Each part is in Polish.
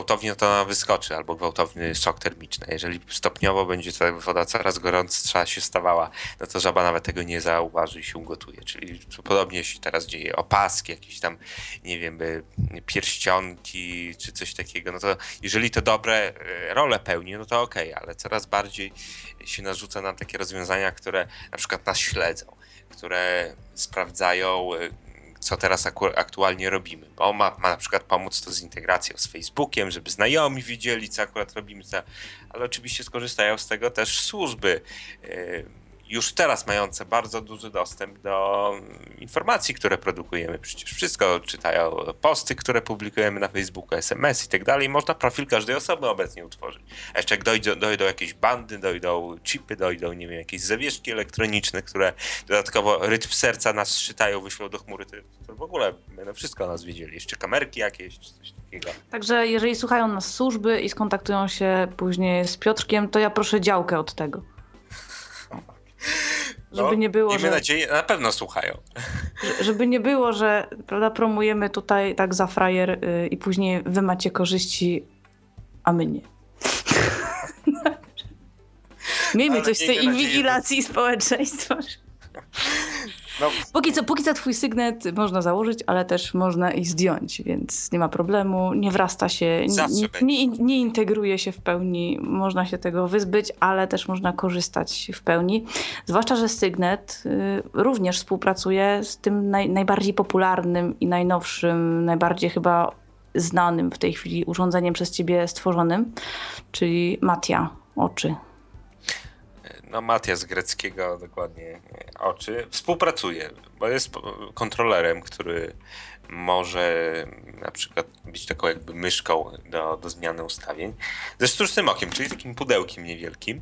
gwałtownie, to ona wyskoczy, albo gwałtowny szok termiczny. Jeżeli stopniowo będzie ta woda coraz gorącsza się stawała, no to żaba nawet tego nie zauważy i się ugotuje. Czyli podobnie się teraz dzieje. Opaski, jakieś tam, nie wiem, pierścionki, czy coś takiego, no to jeżeli to dobre role pełni, no to okej, ale coraz bardziej się narzuca nam takie rozwiązania, które na przykład nas śledzą, które sprawdzają, co teraz aktualnie robimy, bo ma na przykład pomóc to z integracją z Facebookiem, żeby znajomi widzieli, co akurat robimy, ale oczywiście skorzystają z tego też służby, już teraz mające bardzo duży dostęp do informacji, które produkujemy. Przecież wszystko czytają, posty, które publikujemy na Facebooku, SMS i tak dalej. Można profil każdej osoby obecnie utworzyć. A jeszcze jak dojdą jakieś bandy, dojdą chipy, dojdą, nie wiem, jakieś zawieszki elektroniczne, które dodatkowo rytm serca nas sczytają, wyślą do chmury, to w ogóle będą wszystko o nas wiedzieli. Jeszcze kamerki jakieś, czy coś takiego. Także jeżeli słuchają nas służby i skontaktują się później z Piotrkiem, to ja proszę działkę od tego. Żeby nie było, miejmy nadzieję, na pewno słuchają. Żeby nie było, że prawda, promujemy tutaj tak za frajer i później wy macie korzyści, a my nie. Miejmy coś z tej inwigilacji społeczeństwa. No. Póki co twój sygnet można założyć, ale też można i zdjąć, więc nie ma problemu, nie wrasta się, nie integruje się w pełni, można się tego wyzbyć, ale też można korzystać w pełni. Zwłaszcza, że sygnet również współpracuje z tym najbardziej popularnym i najnowszym, najbardziej chyba znanym w tej chwili urządzeniem przez ciebie stworzonym, czyli Matia, oczy. No Matia z greckiego, dokładnie, oczy, współpracuje, bo jest kontrolerem, który może na przykład być taką jakby myszką do zmiany ustawień, ze sztucznym okiem, czyli takim pudełkiem niewielkim,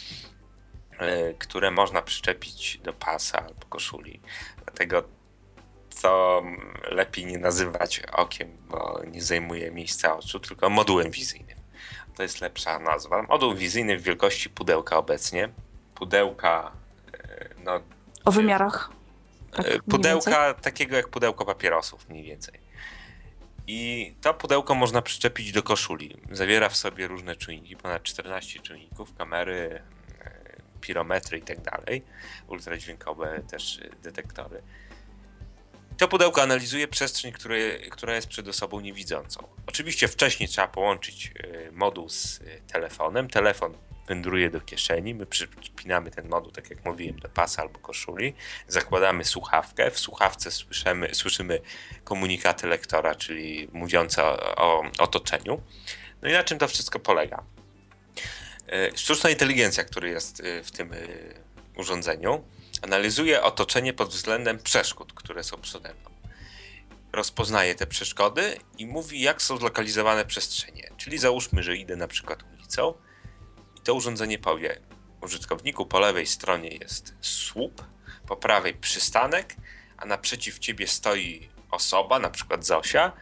które można przyczepić do pasa albo koszuli. Dlatego to lepiej nie nazywać okiem, bo nie zajmuje miejsca oczu, tylko modułem wizyjnym. To jest lepsza nazwa. Moduł wizyjny w wielkości pudełka obecnie. Pudełka, no... O wymiarach? Tak, pudełka takiego jak pudełko papierosów mniej więcej. I to pudełko można przyczepić do koszuli. Zawiera w sobie różne czujniki, ponad 14 czujników, kamery, pirometry i tak dalej. Ultradźwiękowe też detektory. To pudełko analizuje przestrzeń, która jest przed osobą niewidzącą. Oczywiście wcześniej trzeba połączyć moduł z telefonem. Telefon wędruje do kieszeni, my przypinamy ten moduł, tak jak mówiłem, do pasa albo koszuli, zakładamy słuchawkę, w słuchawce słyszymy komunikaty lektora, czyli mówiące o otoczeniu. No i na czym to wszystko polega? Sztuczna inteligencja, która jest w tym urządzeniu, analizuje otoczenie pod względem przeszkód, które są przede mną. Rozpoznaje te przeszkody i mówi, jak są zlokalizowane przestrzenie. Czyli załóżmy, że idę na przykład ulicą i to urządzenie powie użytkowniku, po lewej stronie jest słup, po prawej przystanek, a naprzeciw ciebie stoi osoba, na przykład Zosia,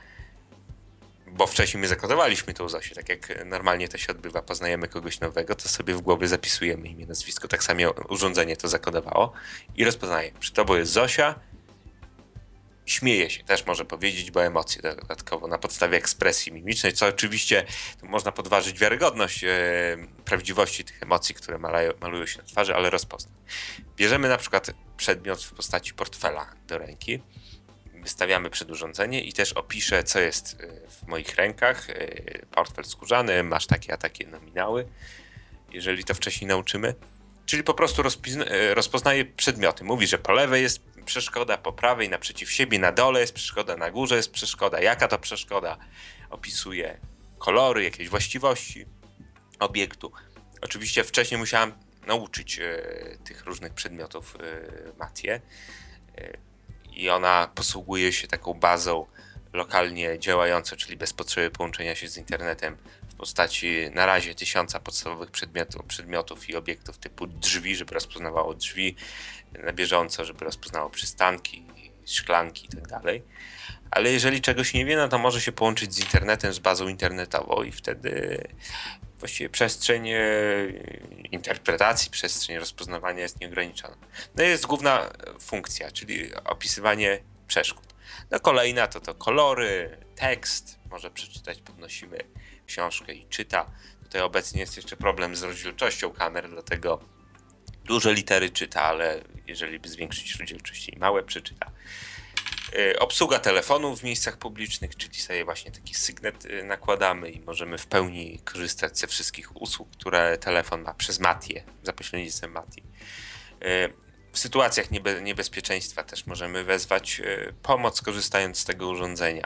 bo wcześniej my zakodowaliśmy tą Zosię, tak jak normalnie to się odbywa, poznajemy kogoś nowego, to sobie w głowie zapisujemy imię, nazwisko, tak samo urządzenie to zakodowało i rozpoznaje, przy tobą jest Zosia, śmieje się, też może powiedzieć, bo emocje dodatkowo na podstawie ekspresji mimicznej, co oczywiście można podważyć wiarygodność prawdziwości tych emocji, które malują się na twarzy, ale rozpozna. Bierzemy na przykład przedmiot w postaci portfela do ręki, wystawiamy przed urządzenie i też opiszę, co jest w moich rękach. Portfel skórzany, masz takie a takie nominały, jeżeli to wcześniej nauczymy. Czyli po prostu rozpoznaje przedmioty. Mówi, że po lewej jest przeszkoda, po prawej naprzeciw siebie, na dole jest przeszkoda, na górze jest przeszkoda. Jaka to przeszkoda? Opisuje kolory, jakieś właściwości obiektu. Oczywiście wcześniej musiałam nauczyć tych różnych przedmiotów Matię. I ona posługuje się taką bazą lokalnie działającą, czyli bez potrzeby połączenia się z internetem w postaci na razie 1000 podstawowych przedmiotów i obiektów typu drzwi, żeby rozpoznawało drzwi na bieżąco, żeby rozpoznało przystanki, szklanki i tak dalej. Ale jeżeli czegoś nie wie, no to może się połączyć z internetem, z bazą internetową i wtedy właściwie przestrzeń interpretacji, przestrzeń rozpoznawania jest nieograniczona. No i jest główna funkcja, czyli opisywanie przeszkód. No kolejna to kolory, tekst, może przeczytać, podnosimy książkę i czyta. Tutaj obecnie jest jeszcze problem z rozdzielczością kamer, dlatego duże litery czyta, ale jeżeli by zwiększyć rozdzielczość i małe przeczyta. Obsługa telefonu w miejscach publicznych, czyli sobie właśnie taki sygnet nakładamy i możemy w pełni korzystać ze wszystkich usług, które telefon ma przez Matię, za pośrednictwem Matii. W sytuacjach niebezpieczeństwa też możemy wezwać pomoc, korzystając z tego urządzenia.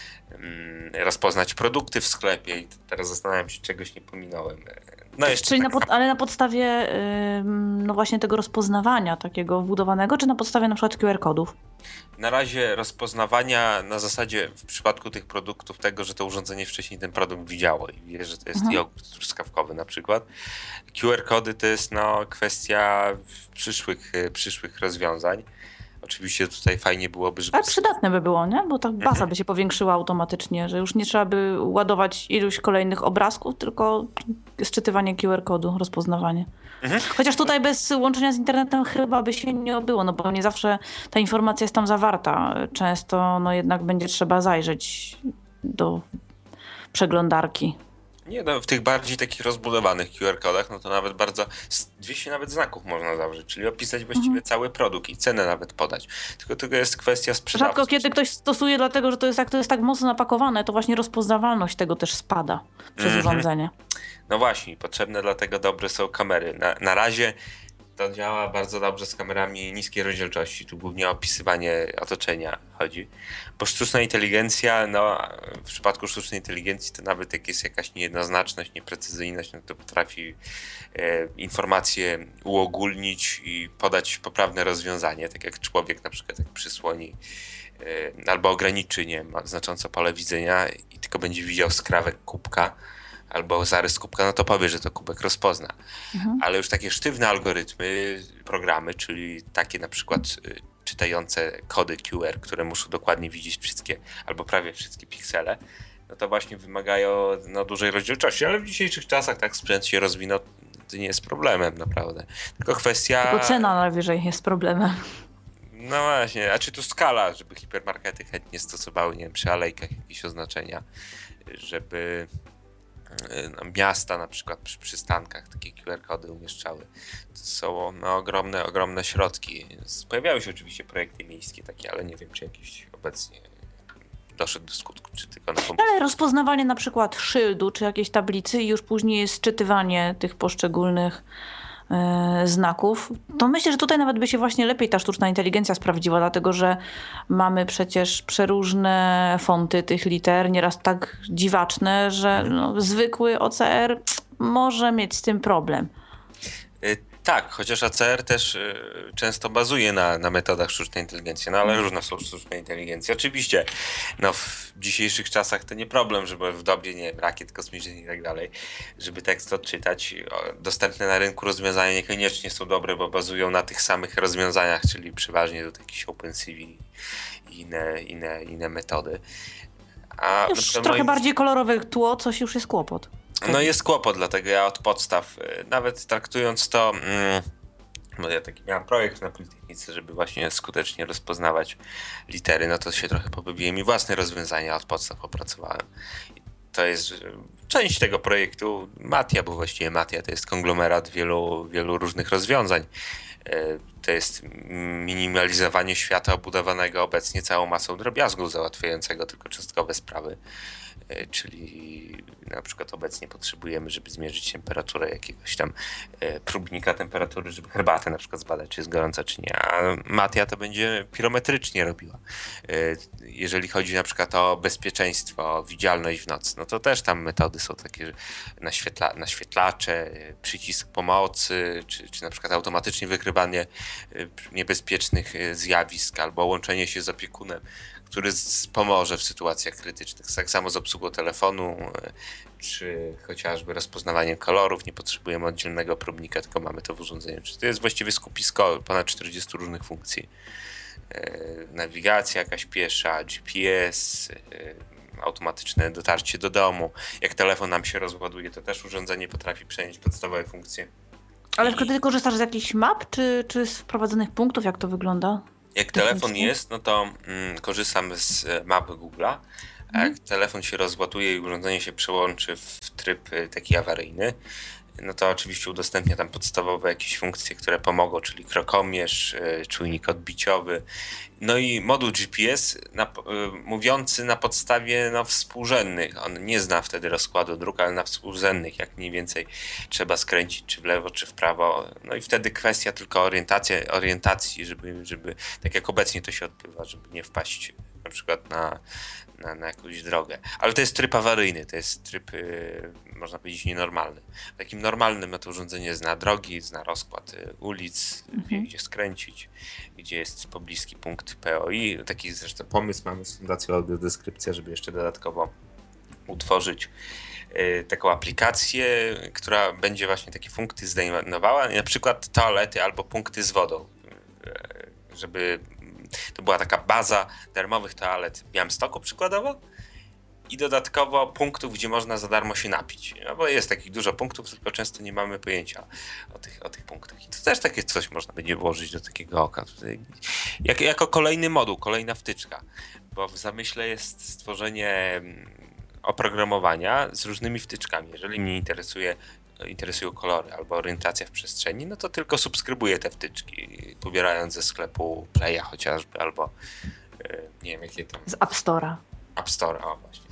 Rozpoznać produkty w sklepie i teraz zastanawiam się, czegoś nie pominąłem. No jeszcze czyli tak ale na podstawie no właśnie tego rozpoznawania takiego wbudowanego, czy na podstawie na przykład QR-kodów? Na razie rozpoznawania na zasadzie w przypadku tych produktów tego, że to urządzenie wcześniej ten produkt widziało i wie, że to jest jogurt truskawkowy na przykład. QR-kody to jest kwestia przyszłych rozwiązań. Oczywiście tutaj fajnie byłoby, żeby... Ale przydatne by było, nie? Bo ta baza by się powiększyła automatycznie, że już nie trzeba by ładować iluś kolejnych obrazków, tylko sczytywanie QR-kodu, rozpoznawanie. Chociaż tutaj bez łączenia z internetem chyba by się nie obyło, no bo nie zawsze ta informacja jest tam zawarta. Często no jednak będzie trzeba zajrzeć do przeglądarki. Nie, no w tych bardziej takich rozbudowanych QR-kodach, no to nawet 200 nawet znaków można zawrzeć, czyli opisać właściwie cały produkt i cenę nawet podać. Tylko jest kwestia sprzedawcy. Rzadko kiedy ktoś stosuje, dlatego że jak to jest tak mocno napakowane, to właśnie rozpoznawalność tego też spada przez urządzenie. No właśnie, potrzebne dlatego dobre są kamery. Na razie to działa bardzo dobrze z kamerami niskiej rozdzielczości. Tu głównie o opisywanie otoczenia chodzi. Bo sztuczna inteligencja, w przypadku sztucznej inteligencji to nawet jak jest jakaś niejednoznaczność, nieprecyzyjność, no to potrafi informacje uogólnić i podać poprawne rozwiązanie. Tak jak człowiek na przykład jak przysłoni albo ograniczy znacząco pole widzenia i tylko będzie widział skrawek kubka, albo zarys kubka, no to powie, że to kubek rozpozna. Ale już takie sztywne algorytmy, programy, czyli takie na przykład czytające kody QR, które muszą dokładnie widzieć wszystkie, albo prawie wszystkie piksele, no to właśnie wymagają dużej rozdzielczości. Ale w dzisiejszych czasach tak sprzęt się rozwinął, to nie jest problemem naprawdę. Tylko kwestia... Tylko cena najwyżej jest problemem. No właśnie, a czy tu skala, żeby hipermarkety chętnie stosowały, nie wiem, przy alejkach jakieś oznaczenia, żeby... miasta na przykład przy przystankach takie QR-kody umieszczały. To są ogromne środki. Pojawiały się oczywiście projekty miejskie takie, ale nie wiem, czy jakiś obecnie doszedł do skutku, czy tylko na pomysł. Ale rozpoznawanie na przykład szyldu, czy jakiejś tablicy i już później jest sczytywanie tych poszczególnych znaków, to myślę, że tutaj nawet by się właśnie lepiej ta sztuczna inteligencja sprawdziła, dlatego że mamy przecież przeróżne fonty tych liter, nieraz tak dziwaczne, że zwykły OCR może mieć z tym problem. Tak, chociaż ACR też często bazuje na metodach sztucznej inteligencji, ale różne są sztuczne inteligencje. Oczywiście, w dzisiejszych czasach to nie problem, żeby w dobie, nie wiem, rakiet kosmicznych i tak dalej, żeby tekst odczytać. Dostępne na rynku rozwiązania niekoniecznie są dobre, bo bazują na tych samych rozwiązaniach, czyli przeważnie do jakichś OpenCV i inne metody. A już trochę bardziej kolorowe tło, coś już jest kłopot. No jest kłopot, dlatego ja od podstaw, nawet traktując to, bo ja taki miałem projekt na Politechnice, żeby właśnie skutecznie rozpoznawać litery, no to się trochę pobawiłem i własne rozwiązania od podstaw opracowałem. I to jest część tego projektu Matia, bo właściwie Matia to jest konglomerat wielu różnych rozwiązań. To jest minimalizowanie świata obudowanego obecnie całą masą drobiazgu załatwiającego tylko cząstkowe sprawy. Czyli na przykład obecnie potrzebujemy, żeby zmierzyć temperaturę jakiegoś tam próbnika temperatury, żeby herbatę na przykład zbadać, czy jest gorąca, czy nie. A Matia to będzie pirometrycznie robiła. Jeżeli chodzi na przykład o bezpieczeństwo, o widzialność w nocy, no to też tam metody są takie, że naświetlacze, przycisk pomocy, czy na przykład automatycznie wykrywanie niebezpiecznych zjawisk albo łączenie się z opiekunem, który pomoże w sytuacjach krytycznych. Tak samo z obsługą telefonu, czy chociażby rozpoznawaniem kolorów. Nie potrzebujemy oddzielnego próbnika, tylko mamy to w urządzeniu. To jest właściwie skupisko ponad 40 różnych funkcji. Nawigacja jakaś piesza, GPS, automatyczne dotarcie do domu. Jak telefon nam się rozładuje, to też urządzenie potrafi przejąć podstawowe funkcje. Ale wtedy korzystasz z jakichś map, czy z wprowadzonych punktów? Jak to wygląda? Jak telefon jest, no to korzystam z mapy Google'a, A jak telefon się rozładuje i urządzenie się przełączy w tryb taki awaryjny, no to oczywiście udostępnia tam podstawowe jakieś funkcje, które pomogą, czyli krokomierz, czujnik odbiciowy, no i moduł GPS mówiący na podstawie współrzędnych. On nie zna wtedy rozkładu dróg, ale na współrzędnych, jak mniej więcej trzeba skręcić czy w lewo, czy w prawo. No i wtedy kwestia tylko orientacji, żeby tak jak obecnie to się odbywa, żeby nie wpaść na przykład na jakąś drogę. Ale to jest tryb awaryjny, to jest tryb, można powiedzieć, nienormalny. Takim normalnym no to urządzenie zna drogi, zna rozkład ulic, wie gdzie skręcić, gdzie jest pobliski punkt POI. Taki zresztą pomysł mamy z Fundacją Audiodeskrypcja, żeby jeszcze dodatkowo utworzyć taką aplikację, która będzie właśnie takie punkty zdejmowała, na przykład toalety albo punkty z wodą, żeby to była taka baza darmowych toalet w Białymstoku przykładowo i dodatkowo punktów, gdzie można za darmo się napić. No bo jest takich dużo punktów, tylko często nie mamy pojęcia o tych punktach. I to też takie coś można będzie włożyć do takiego oka. Tutaj jako kolejny moduł, kolejna wtyczka, bo w zamyśle jest stworzenie oprogramowania z różnymi wtyczkami. Jeżeli mnie interesują kolory albo orientacja w przestrzeni, no to tylko subskrybuję te wtyczki, pobierając ze sklepu Playa chociażby, albo nie wiem jakie tam... Z App Store'a. App Store, o właśnie.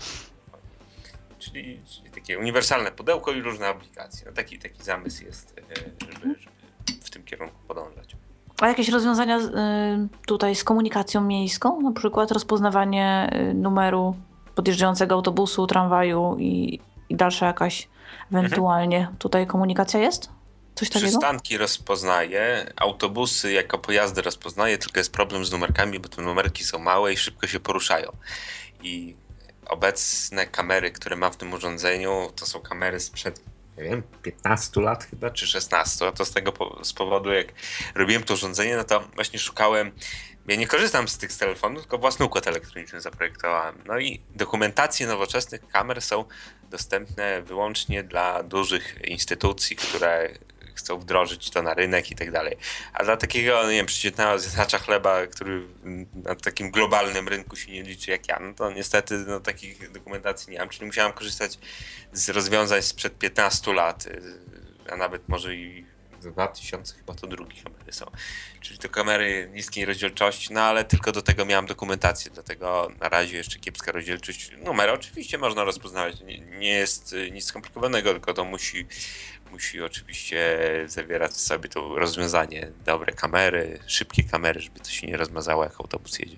Czyli takie uniwersalne pudełko i różne aplikacje. No taki zamysł jest, żeby w tym kierunku podążać. A jakieś rozwiązania tutaj z komunikacją miejską? Na przykład rozpoznawanie numeru podjeżdżającego autobusu, tramwaju i dalsza jakaś ewentualnie tutaj komunikacja jest? Coś takiego? Przystanki rozpoznaje, autobusy jako pojazdy rozpoznaje, tylko jest problem z numerkami, bo te numerki są małe i szybko się poruszają. I obecne kamery, które mam w tym urządzeniu, to są kamery sprzed, nie wiem, 15 lat chyba, czy 16. A to z powodu, jak robiłem to urządzenie, no to właśnie szukałem. Ja nie korzystam z tych telefonów, tylko własny układ elektroniczny zaprojektowałem. No i dokumentacje nowoczesnych kamer są dostępne wyłącznie dla dużych instytucji, które chcą wdrożyć to na rynek i tak dalej. A dla takiego, nie wiem, przeciętnego zjadacza chleba, który na takim globalnym rynku się nie liczy jak ja, no to niestety takich dokumentacji nie mam. Czyli musiałem korzystać z rozwiązań sprzed 15 lat, a nawet może i 2000 chyba to drugie kamery są. Czyli to kamery niskiej rozdzielczości, no ale tylko do tego miałem dokumentację, dlatego na razie jeszcze kiepska rozdzielczość. Numery oczywiście można rozpoznawać, nie jest nic skomplikowanego, tylko to musi oczywiście zawierać w sobie to rozwiązanie, dobre kamery, szybkie kamery, żeby to się nie rozmazało jak autobus jedzie.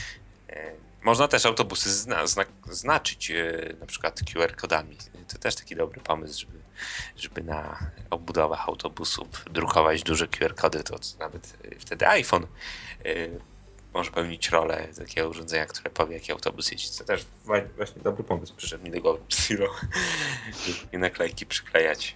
Można też autobusy znaczyć na przykład QR-kodami. To też taki dobry pomysł, żeby na obudowach autobusów drukować duże QR-kody, to nawet wtedy iPhone może pełnić rolę takiego urządzenia, które powie, jaki autobus jeździ. To też właśnie dobry pomysł przyszedł mi do głowy. I naklejki przyklejać.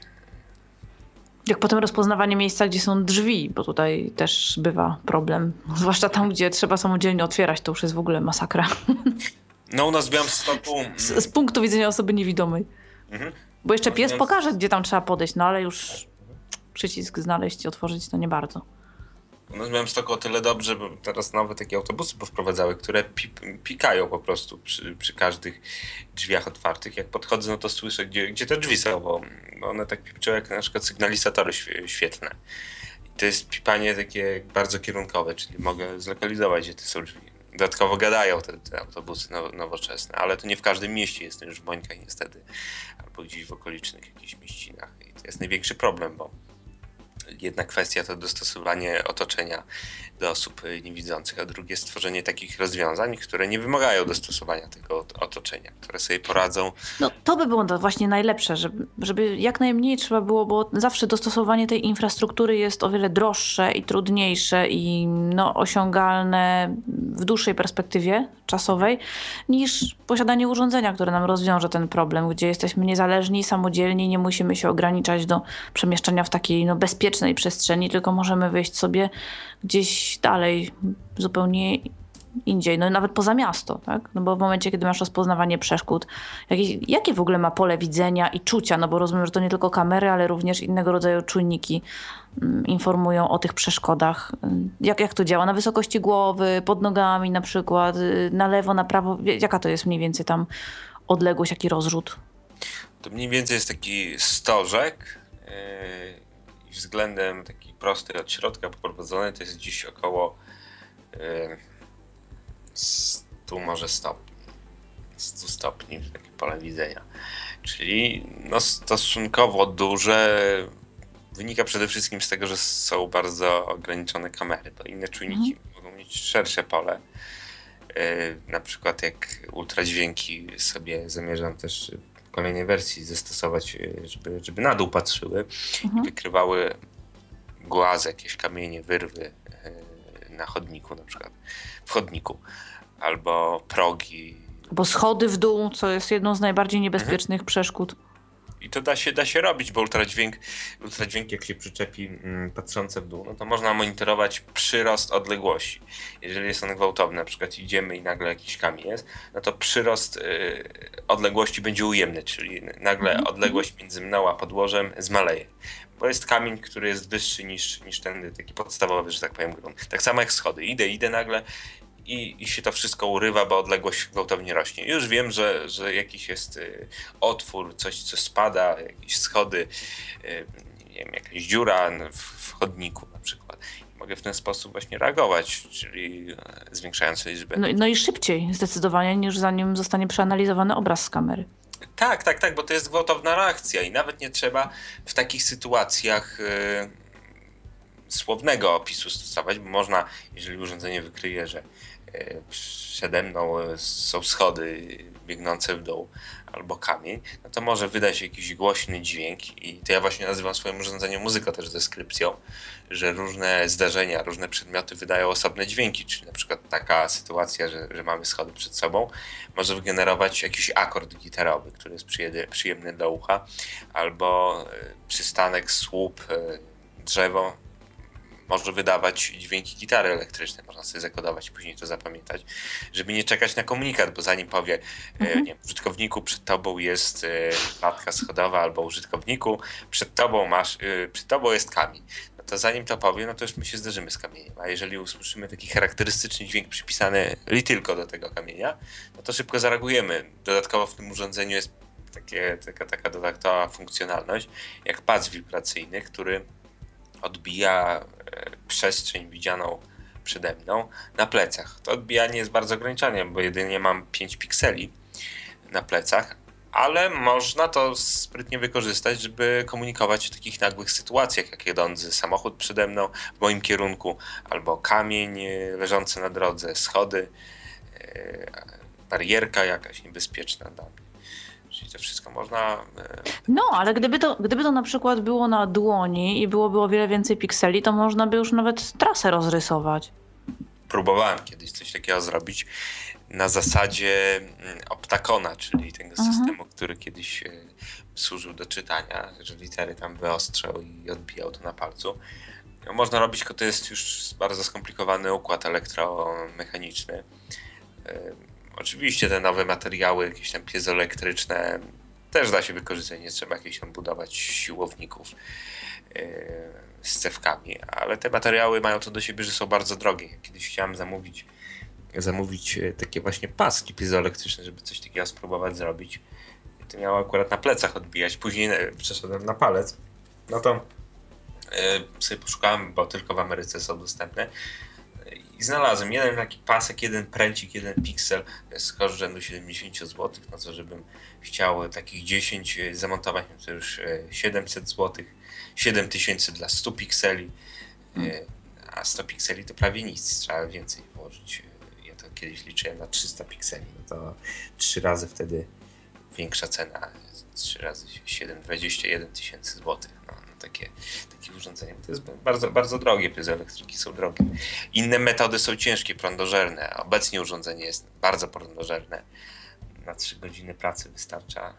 Jak potem rozpoznawanie miejsca, gdzie są drzwi, bo tutaj też bywa problem. Zwłaszcza tam, gdzie trzeba samodzielnie otwierać, to już jest w ogóle masakra. No u nas w Białymstoku... Z punktu widzenia osoby niewidomej. Bo jeszcze pies pokaże, gdzie tam trzeba podejść, no ale już przycisk znaleźć i otworzyć to nie bardzo. U nas w Białymstoku o tyle dobrze, bo teraz nowe takie autobusy powprowadzały, które pikają po prostu przy każdych drzwiach otwartych. Jak podchodzę, no to słyszę, gdzie te drzwi są, bo one tak pipczą jak na przykład sygnalizatory świetlne. I to jest pipanie takie bardzo kierunkowe, czyli mogę zlokalizować, gdzie to są drzwi. Dodatkowo gadają te autobusy nowoczesne, ale to nie w każdym mieście, jest to już w Mońkach niestety, albo gdzieś w okolicznych jakichś mieścinach. I to jest największy problem, bo jedna kwestia to dostosowanie otoczenia do osób niewidzących, a drugie stworzenie takich rozwiązań, które nie wymagają dostosowania tego otoczenia, które sobie poradzą. No to by było to właśnie najlepsze, żeby jak najmniej trzeba było, bo zawsze dostosowanie tej infrastruktury jest o wiele droższe i trudniejsze i osiągalne w dłuższej perspektywie czasowej niż posiadanie urządzenia, które nam rozwiąże ten problem, gdzie jesteśmy niezależni, samodzielni, nie musimy się ograniczać do przemieszczania w takiej bezpiecznej przestrzeni, tylko możemy wyjść sobie gdzieś dalej, zupełnie indziej, no nawet poza miasto, tak? No bo w momencie, kiedy masz rozpoznawanie przeszkód, jakie w ogóle ma pole widzenia i czucia, no bo rozumiem, że to nie tylko kamery, ale również innego rodzaju czujniki informują o tych przeszkodach. Jak to działa? Na wysokości głowy, pod nogami na przykład, na lewo, na prawo? Jaka to jest mniej więcej tam odległość, jaki rozrzut? To mniej więcej jest taki stożek i względem taki prosty od środka poprowadzony to jest dziś około 100 może stopni. 100 stopni, takie pole widzenia. Czyli no stosunkowo duże. Wynika przede wszystkim z tego, że są bardzo ograniczone kamery, bo inne czujniki mogą mieć szersze pole. Na przykład jak ultradźwięki sobie zamierzam też w kolejnej wersji zastosować, żeby na dół patrzyły i wykrywały głazy, jakieś kamienie, wyrwy na chodniku, na przykład w chodniku, albo progi. Bo schody w dół, co jest jedną z najbardziej niebezpiecznych przeszkód. I to da się robić, bo ultradźwięk jak się przyczepi patrzące w dół, no to można monitorować przyrost odległości. Jeżeli jest on gwałtowny, na przykład idziemy i nagle jakiś kamień jest, no to przyrost odległości będzie ujemny, czyli nagle odległość między mną a podłożem zmaleje. Bo jest kamień, który jest wyższy niż ten taki podstawowy, że tak powiem, grunt. Tak samo jak schody. Idę nagle i się to wszystko urywa, bo odległość gwałtownie rośnie. Już wiem, że jakiś jest otwór, coś co spada, jakieś schody, nie wiem, jakaś dziura w chodniku na przykład. Mogę w ten sposób właśnie reagować, czyli zwiększając liczbę. No i szybciej zdecydowanie, niż zanim zostanie przeanalizowany obraz z kamery. Tak, bo to jest gwałtowna reakcja i nawet nie trzeba w takich sytuacjach słownego opisu stosować, bo można, jeżeli urządzenie wykryje, że przede mną są schody biegnące w dół albo kamień, no to może wydać jakiś głośny dźwięk i to ja właśnie nazywam swoim urządzeniem muzyką też deskrypcją, że różne zdarzenia, różne przedmioty wydają osobne dźwięki, czyli na przykład taka sytuacja, że mamy schody przed sobą, może wygenerować jakiś akord gitarowy, który jest przyjemny do ucha, albo przystanek, słup, drzewo może wydawać dźwięki gitary elektrycznej, można sobie zakodować i później to zapamiętać, żeby nie czekać na komunikat, bo zanim powie nie wiem, użytkowniku, przed tobą jest klatka schodowa, albo użytkowniku, przed tobą jest kamień. No to zanim to powie, no to już my się zderzymy z kamieniem, a jeżeli usłyszymy taki charakterystyczny dźwięk przypisany tylko do tego kamienia, no to szybko zareagujemy. Dodatkowo w tym urządzeniu jest taka dodatkowa funkcjonalność, jak pas wibracyjny, który odbija przestrzeń widzianą przede mną na plecach. To odbijanie jest bardzo ograniczone, bo jedynie mam 5 pikseli na plecach, ale można to sprytnie wykorzystać, żeby komunikować w takich nagłych sytuacjach, jak jadący samochód przede mną w moim kierunku, albo kamień leżący na drodze, schody, barierka jakaś niebezpieczna dla mnie. Czyli to wszystko można... No, ale gdyby to na przykład było na dłoni i byłoby o wiele więcej pikseli, to można by już nawet trasę rozrysować. Próbowałem kiedyś coś takiego zrobić na zasadzie Optakona, czyli tego systemu, który kiedyś służył do czytania, że litery tam wyostrzał i odbijał to na palcu. No, można robić, tylko to jest już bardzo skomplikowany układ elektromechaniczny. Oczywiście te nowe materiały, jakieś tam piezoelektryczne też da się wykorzystać, nie trzeba jakichś tam budować siłowników z cewkami, ale te materiały mają to do siebie, że są bardzo drogie. Kiedyś chciałem zamówić takie właśnie paski piezoelektryczne, żeby coś takiego spróbować zrobić. To miało akurat na plecach odbijać, później przeszedłem na palec, no to sobie poszukałem, bo tylko w Ameryce są dostępne. I znalazłem jeden taki pasek, jeden pręcik, jeden piksel, to jest koszt rzędu 70 zł, no co żebym chciał takich 10 zamontować, no to już 700 zł, 7000 dla 100 pikseli, a 100 pikseli to prawie nic, trzeba więcej włożyć. Ja to kiedyś liczyłem na 300 pikseli, no to 3 razy wtedy większa cena, 3 razy 7, 21 tysięcy złotych. Takie urządzenia. To jest bardzo, bardzo drogie, piezoelektryki są drogie. Inne metody są ciężkie, prądożerne. Obecnie urządzenie jest bardzo prądożerne. Na 3 godziny pracy wystarcza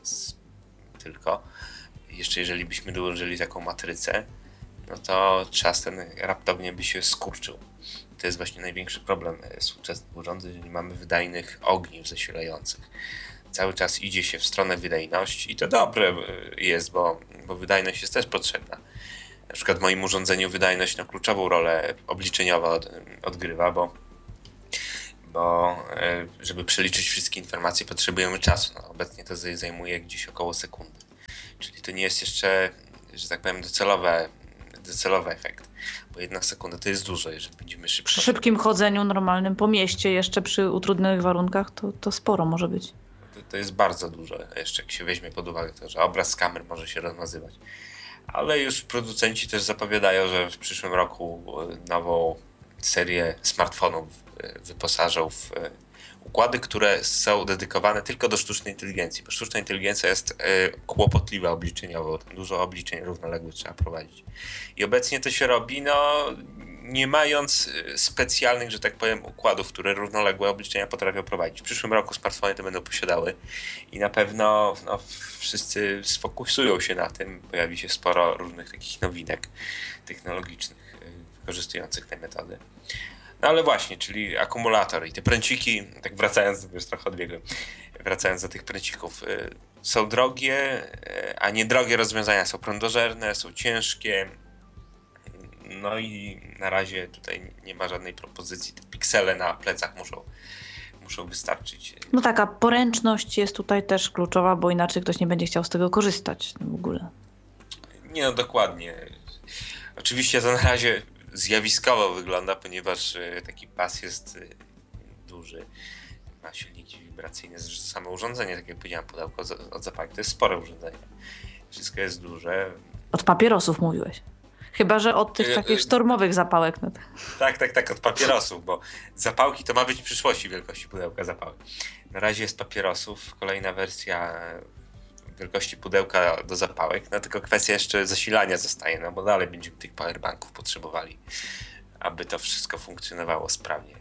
tylko. Jeszcze jeżeli byśmy dołożyli taką matrycę, no to czas ten raptownie by się skurczył. to jest właśnie największy problem współczesnych urządzeń, że nie mamy wydajnych ogniw zasilających. Cały czas idzie się w stronę wydajności i to dobre jest, bo wydajność jest też potrzebna. Na przykład w moim urządzeniu wydajność kluczową rolę obliczeniową odgrywa, bo żeby przeliczyć wszystkie informacje potrzebujemy czasu. Obecnie to zajmuje gdzieś około sekundy. Czyli to nie jest jeszcze, że tak powiem, docelowy efekt, bo 1 sekunda to jest dużo, jeżeli będziemy szybko. Przy szybkim chodzeniu normalnym po mieście, jeszcze przy utrudnionych warunkach, to sporo może być. To jest bardzo dużo, jeszcze jak się weźmie pod uwagę to, że obraz z kamer może się rozmazywać. Ale już producenci też zapowiadają, że w przyszłym roku nową serię smartfonów wyposażą w układy, które są dedykowane tylko do sztucznej inteligencji, bo sztuczna inteligencja jest kłopotliwa obliczeniowo, dużo obliczeń równoległych trzeba prowadzić. I obecnie to się robi, nie mając specjalnych, że tak powiem, układów, które równoległe obliczenia potrafią prowadzić. W przyszłym roku smartfony to będą posiadały i na pewno wszyscy sfokusują się na tym. Pojawi się sporo różnych takich nowinek technologicznych wykorzystujących te metody. No ale właśnie, czyli akumulator i te pręciki, tak wracając, już trochę odbiegłem, wracając do tych pręcików, są drogie, a niedrogie rozwiązania są prądożerne, są ciężkie. No i na razie tutaj nie ma żadnej propozycji. Te piksele na plecach muszą wystarczyć. No tak, a poręczność jest tutaj też kluczowa, bo inaczej ktoś nie będzie chciał z tego korzystać w ogóle. Nie, dokładnie. Oczywiście to na razie zjawiskowo wygląda, ponieważ taki pas jest duży. Ma silniki wibracyjne, zresztą samo urządzenie, tak jak powiedziałem, pudełko od zapałek, to jest spore urządzenie. Wszystko jest duże. Od papierosów mówiłeś. Chyba że od tych takich sztormowych zapałek. No. Tak, od papierosów, bo zapałki to ma być w przyszłości wielkości pudełka zapałek. Na razie jest papierosów, kolejna wersja wielkości pudełka do zapałek, tylko kwestia jeszcze zasilania zostaje, bo dalej będziemy tych powerbanków potrzebowali, aby to wszystko funkcjonowało sprawnie.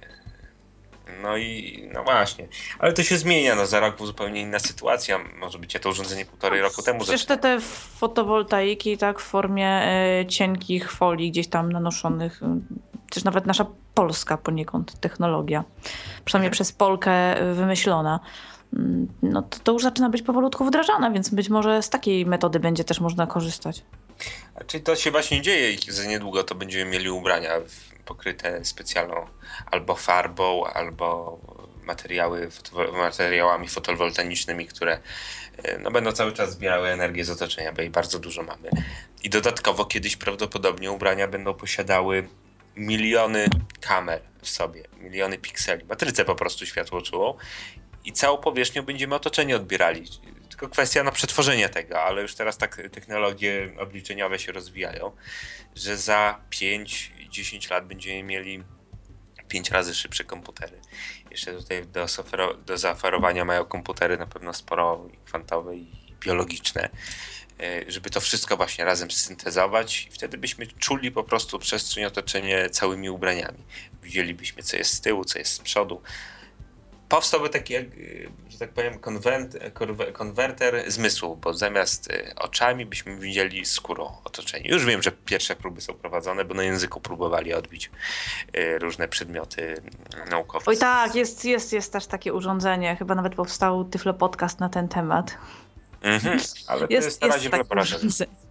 No właśnie, ale to się zmienia, za rok zupełnie inna sytuacja, może być to urządzenie 1,5 roku temu. Przecież te fotowoltaiki tak w formie cienkich folii gdzieś tam nanoszonych, też nawet nasza polska poniekąd technologia, przynajmniej przez Polkę wymyślona, no to już zaczyna być powolutku wdrażana, więc być może z takiej metody będzie też można korzystać. Czyli to się właśnie dzieje i za niedługo to będziemy mieli ubrania pokryte specjalną albo farbą, albo materiałami fotowoltaicznymi, które będą cały czas zbierały energię z otoczenia, bo jej bardzo dużo mamy. I dodatkowo kiedyś prawdopodobnie ubrania będą posiadały miliony kamer w sobie, miliony pikseli, matrycę po prostu światłoczułą i całą powierzchnią będziemy otoczenie odbierali. Tylko kwestia przetworzenia tego, ale już teraz tak technologie obliczeniowe się rozwijają, że za 5-10 lat będziemy mieli 5 razy szybsze komputery. Jeszcze tutaj do zaoferowania mają komputery na pewno sporo kwantowe i biologiczne, żeby to wszystko właśnie razem syntezować i wtedy byśmy czuli po prostu przestrzeń, otoczenie całymi ubraniami. Widzielibyśmy, co jest z tyłu, co jest z przodu. Powstałby taki, że tak powiem, konwerter zmysłu, bo zamiast oczami byśmy widzieli skórą otoczenie. Już wiem, że pierwsze próby są prowadzone, bo na języku próbowali odbić różne przedmioty naukowe. Oj tak, jest też takie urządzenie. Chyba nawet powstał Tyflo Podcast na ten temat. Ale to jest na razie w laboratorium.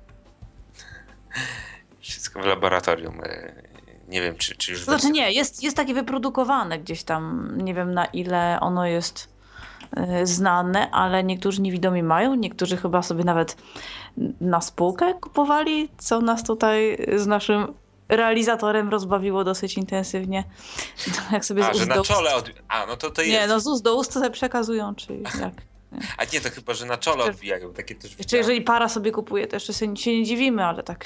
Wszystko w laboratorium. Nie wiem, czy już... Znaczy nie, jest takie wyprodukowane gdzieś tam. Nie wiem, na ile ono jest znane, ale niektórzy niewidomi mają, niektórzy chyba sobie nawet na spółkę kupowali, co nas tutaj z naszym realizatorem rozbawiło dosyć intensywnie. Jak sobie że na czole... no to jest... Nie, z ust do ust sobie przekazują, czy jak... A nie, to chyba, że na czole odbijają. Takie też jeszcze jeżeli para sobie kupuje, to jeszcze się nie dziwimy, ale tak...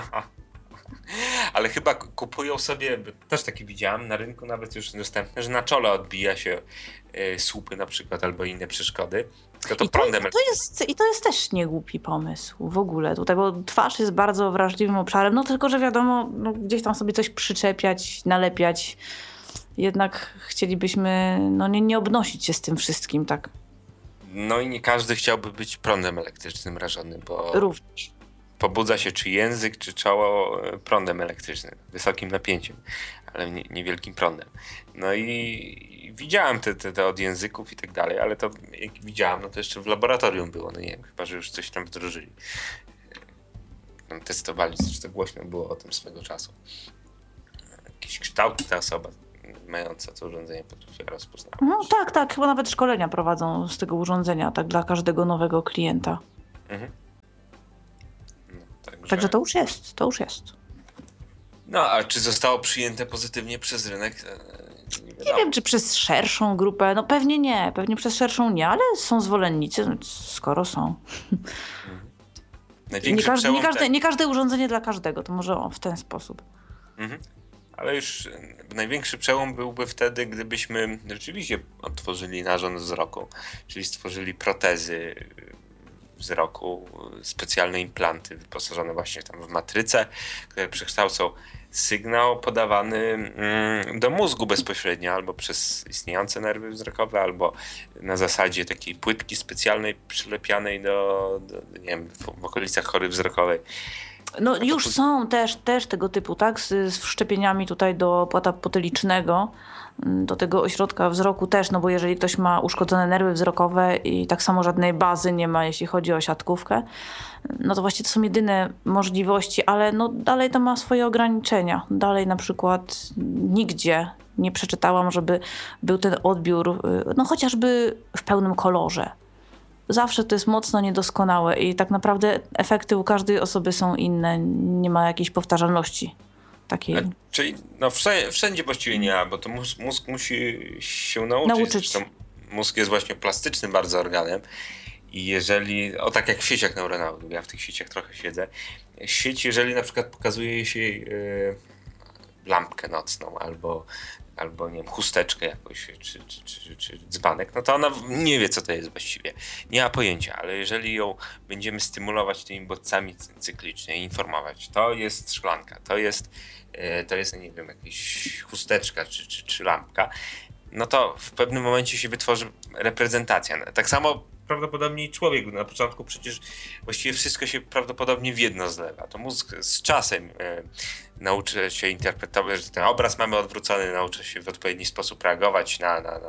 Ale chyba kupują sobie, też taki widziałem na rynku nawet już dostępne, że na czole odbija się słupy na przykład albo inne przeszkody. Tylko to prądem. I to jest też niegłupi pomysł w ogóle tutaj, bo twarz jest bardzo wrażliwym obszarem, tylko że wiadomo, gdzieś tam sobie coś przyczepiać, nalepiać. Jednak chcielibyśmy nie obnosić się z tym wszystkim, tak. No i nie każdy chciałby być prądem elektrycznym rażony, bo... Również. pobudza się czy język, czy czoło prądem elektrycznym, wysokim napięciem, ale niewielkim prądem. No i widziałem te od języków i tak dalej, ale to jak widziałem, no to jeszcze w laboratorium było, no nie wiem, chyba że już coś tam wdrożyli. Tam testowali, coś to głośno było o tym swego czasu. Jakieś kształty ta osoba mająca to urządzenie potrafiła rozpoznawać. No tak, chyba nawet szkolenia prowadzą z tego urządzenia, tak dla każdego nowego klienta. Mhm. No, także to już jest. No, a czy zostało przyjęte pozytywnie przez rynek? Nie wiem, czy przez szerszą grupę, no pewnie nie, pewnie przez szerszą nie, ale są zwolennicy, skoro są. Nie każde urządzenie dla każdego, to może w ten sposób. Ale już największy przełom byłby wtedy, gdybyśmy rzeczywiście otworzyli narząd wzroku, czyli stworzyli protezy wzroku, specjalne implanty wyposażone właśnie tam w matrycę, które przekształcą sygnał podawany do mózgu bezpośrednio, albo przez istniejące nerwy wzrokowe, albo na zasadzie takiej płytki specjalnej przylepianej do nie wiem, w okolicach chory wzrokowej. No już są też tego typu, tak, z wszczepieniami tutaj do płata potylicznego, do tego ośrodka wzroku też, no bo jeżeli ktoś ma uszkodzone nerwy wzrokowe i tak samo żadnej bazy nie ma, jeśli chodzi o siatkówkę, no to właściwie to są jedyne możliwości, ale no dalej to ma swoje ograniczenia. Dalej na przykład nigdzie nie przeczytałam, żeby był ten odbiór, no chociażby w pełnym kolorze. Zawsze to jest mocno niedoskonałe i tak naprawdę efekty u każdej osoby są inne. Nie ma jakiejś powtarzalności takiej. Czyli no wszędzie właściwie nie ma, bo to mózg musi się nauczyć. Zresztą mózg jest właśnie plastycznym bardzo organem i jeżeli, tak jak w sieciach neuronalnych, ja w tych sieciach trochę siedzę, sieć, jeżeli na przykład pokazuje się lampkę nocną albo nie wiem, chusteczkę jakąś, czy dzbanek, no to ona nie wie, co to jest właściwie. Nie ma pojęcia, ale jeżeli ją będziemy stymulować tymi bodźcami cyklicznie, informować, to jest szklanka, to jest nie wiem, jakaś chusteczka, czy lampka, no to w pewnym momencie się wytworzy reprezentacja. Tak samo prawdopodobnie i człowiek na początku przecież właściwie wszystko się prawdopodobnie w jedno zlewa. To mózg z czasem nauczy się interpretować, że ten obraz mamy odwrócony, nauczy się w odpowiedni sposób reagować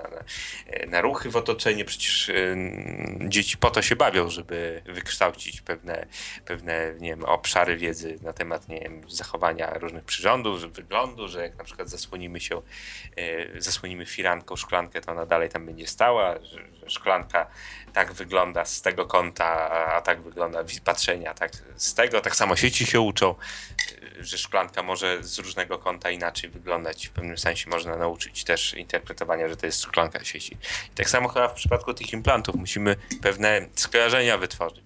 na ruchy w otoczeniu. Przecież dzieci po to się bawią, żeby wykształcić pewne nie wiem, obszary wiedzy na temat nie wiem, zachowania różnych przyrządów, wyglądu, że jak na przykład zasłonimy firanką szklankę, to ona dalej tam będzie stała, że szklanka tak wygląda z tego kąta, a tak wygląda patrzenia, tak z tego. Tak samo sieci się uczą, że szklanka może z różnego kąta inaczej wyglądać. W pewnym sensie można nauczyć też interpretowania, że to jest szklanka sieci. I tak samo chyba w przypadku tych implantów musimy pewne skojarzenia wytworzyć.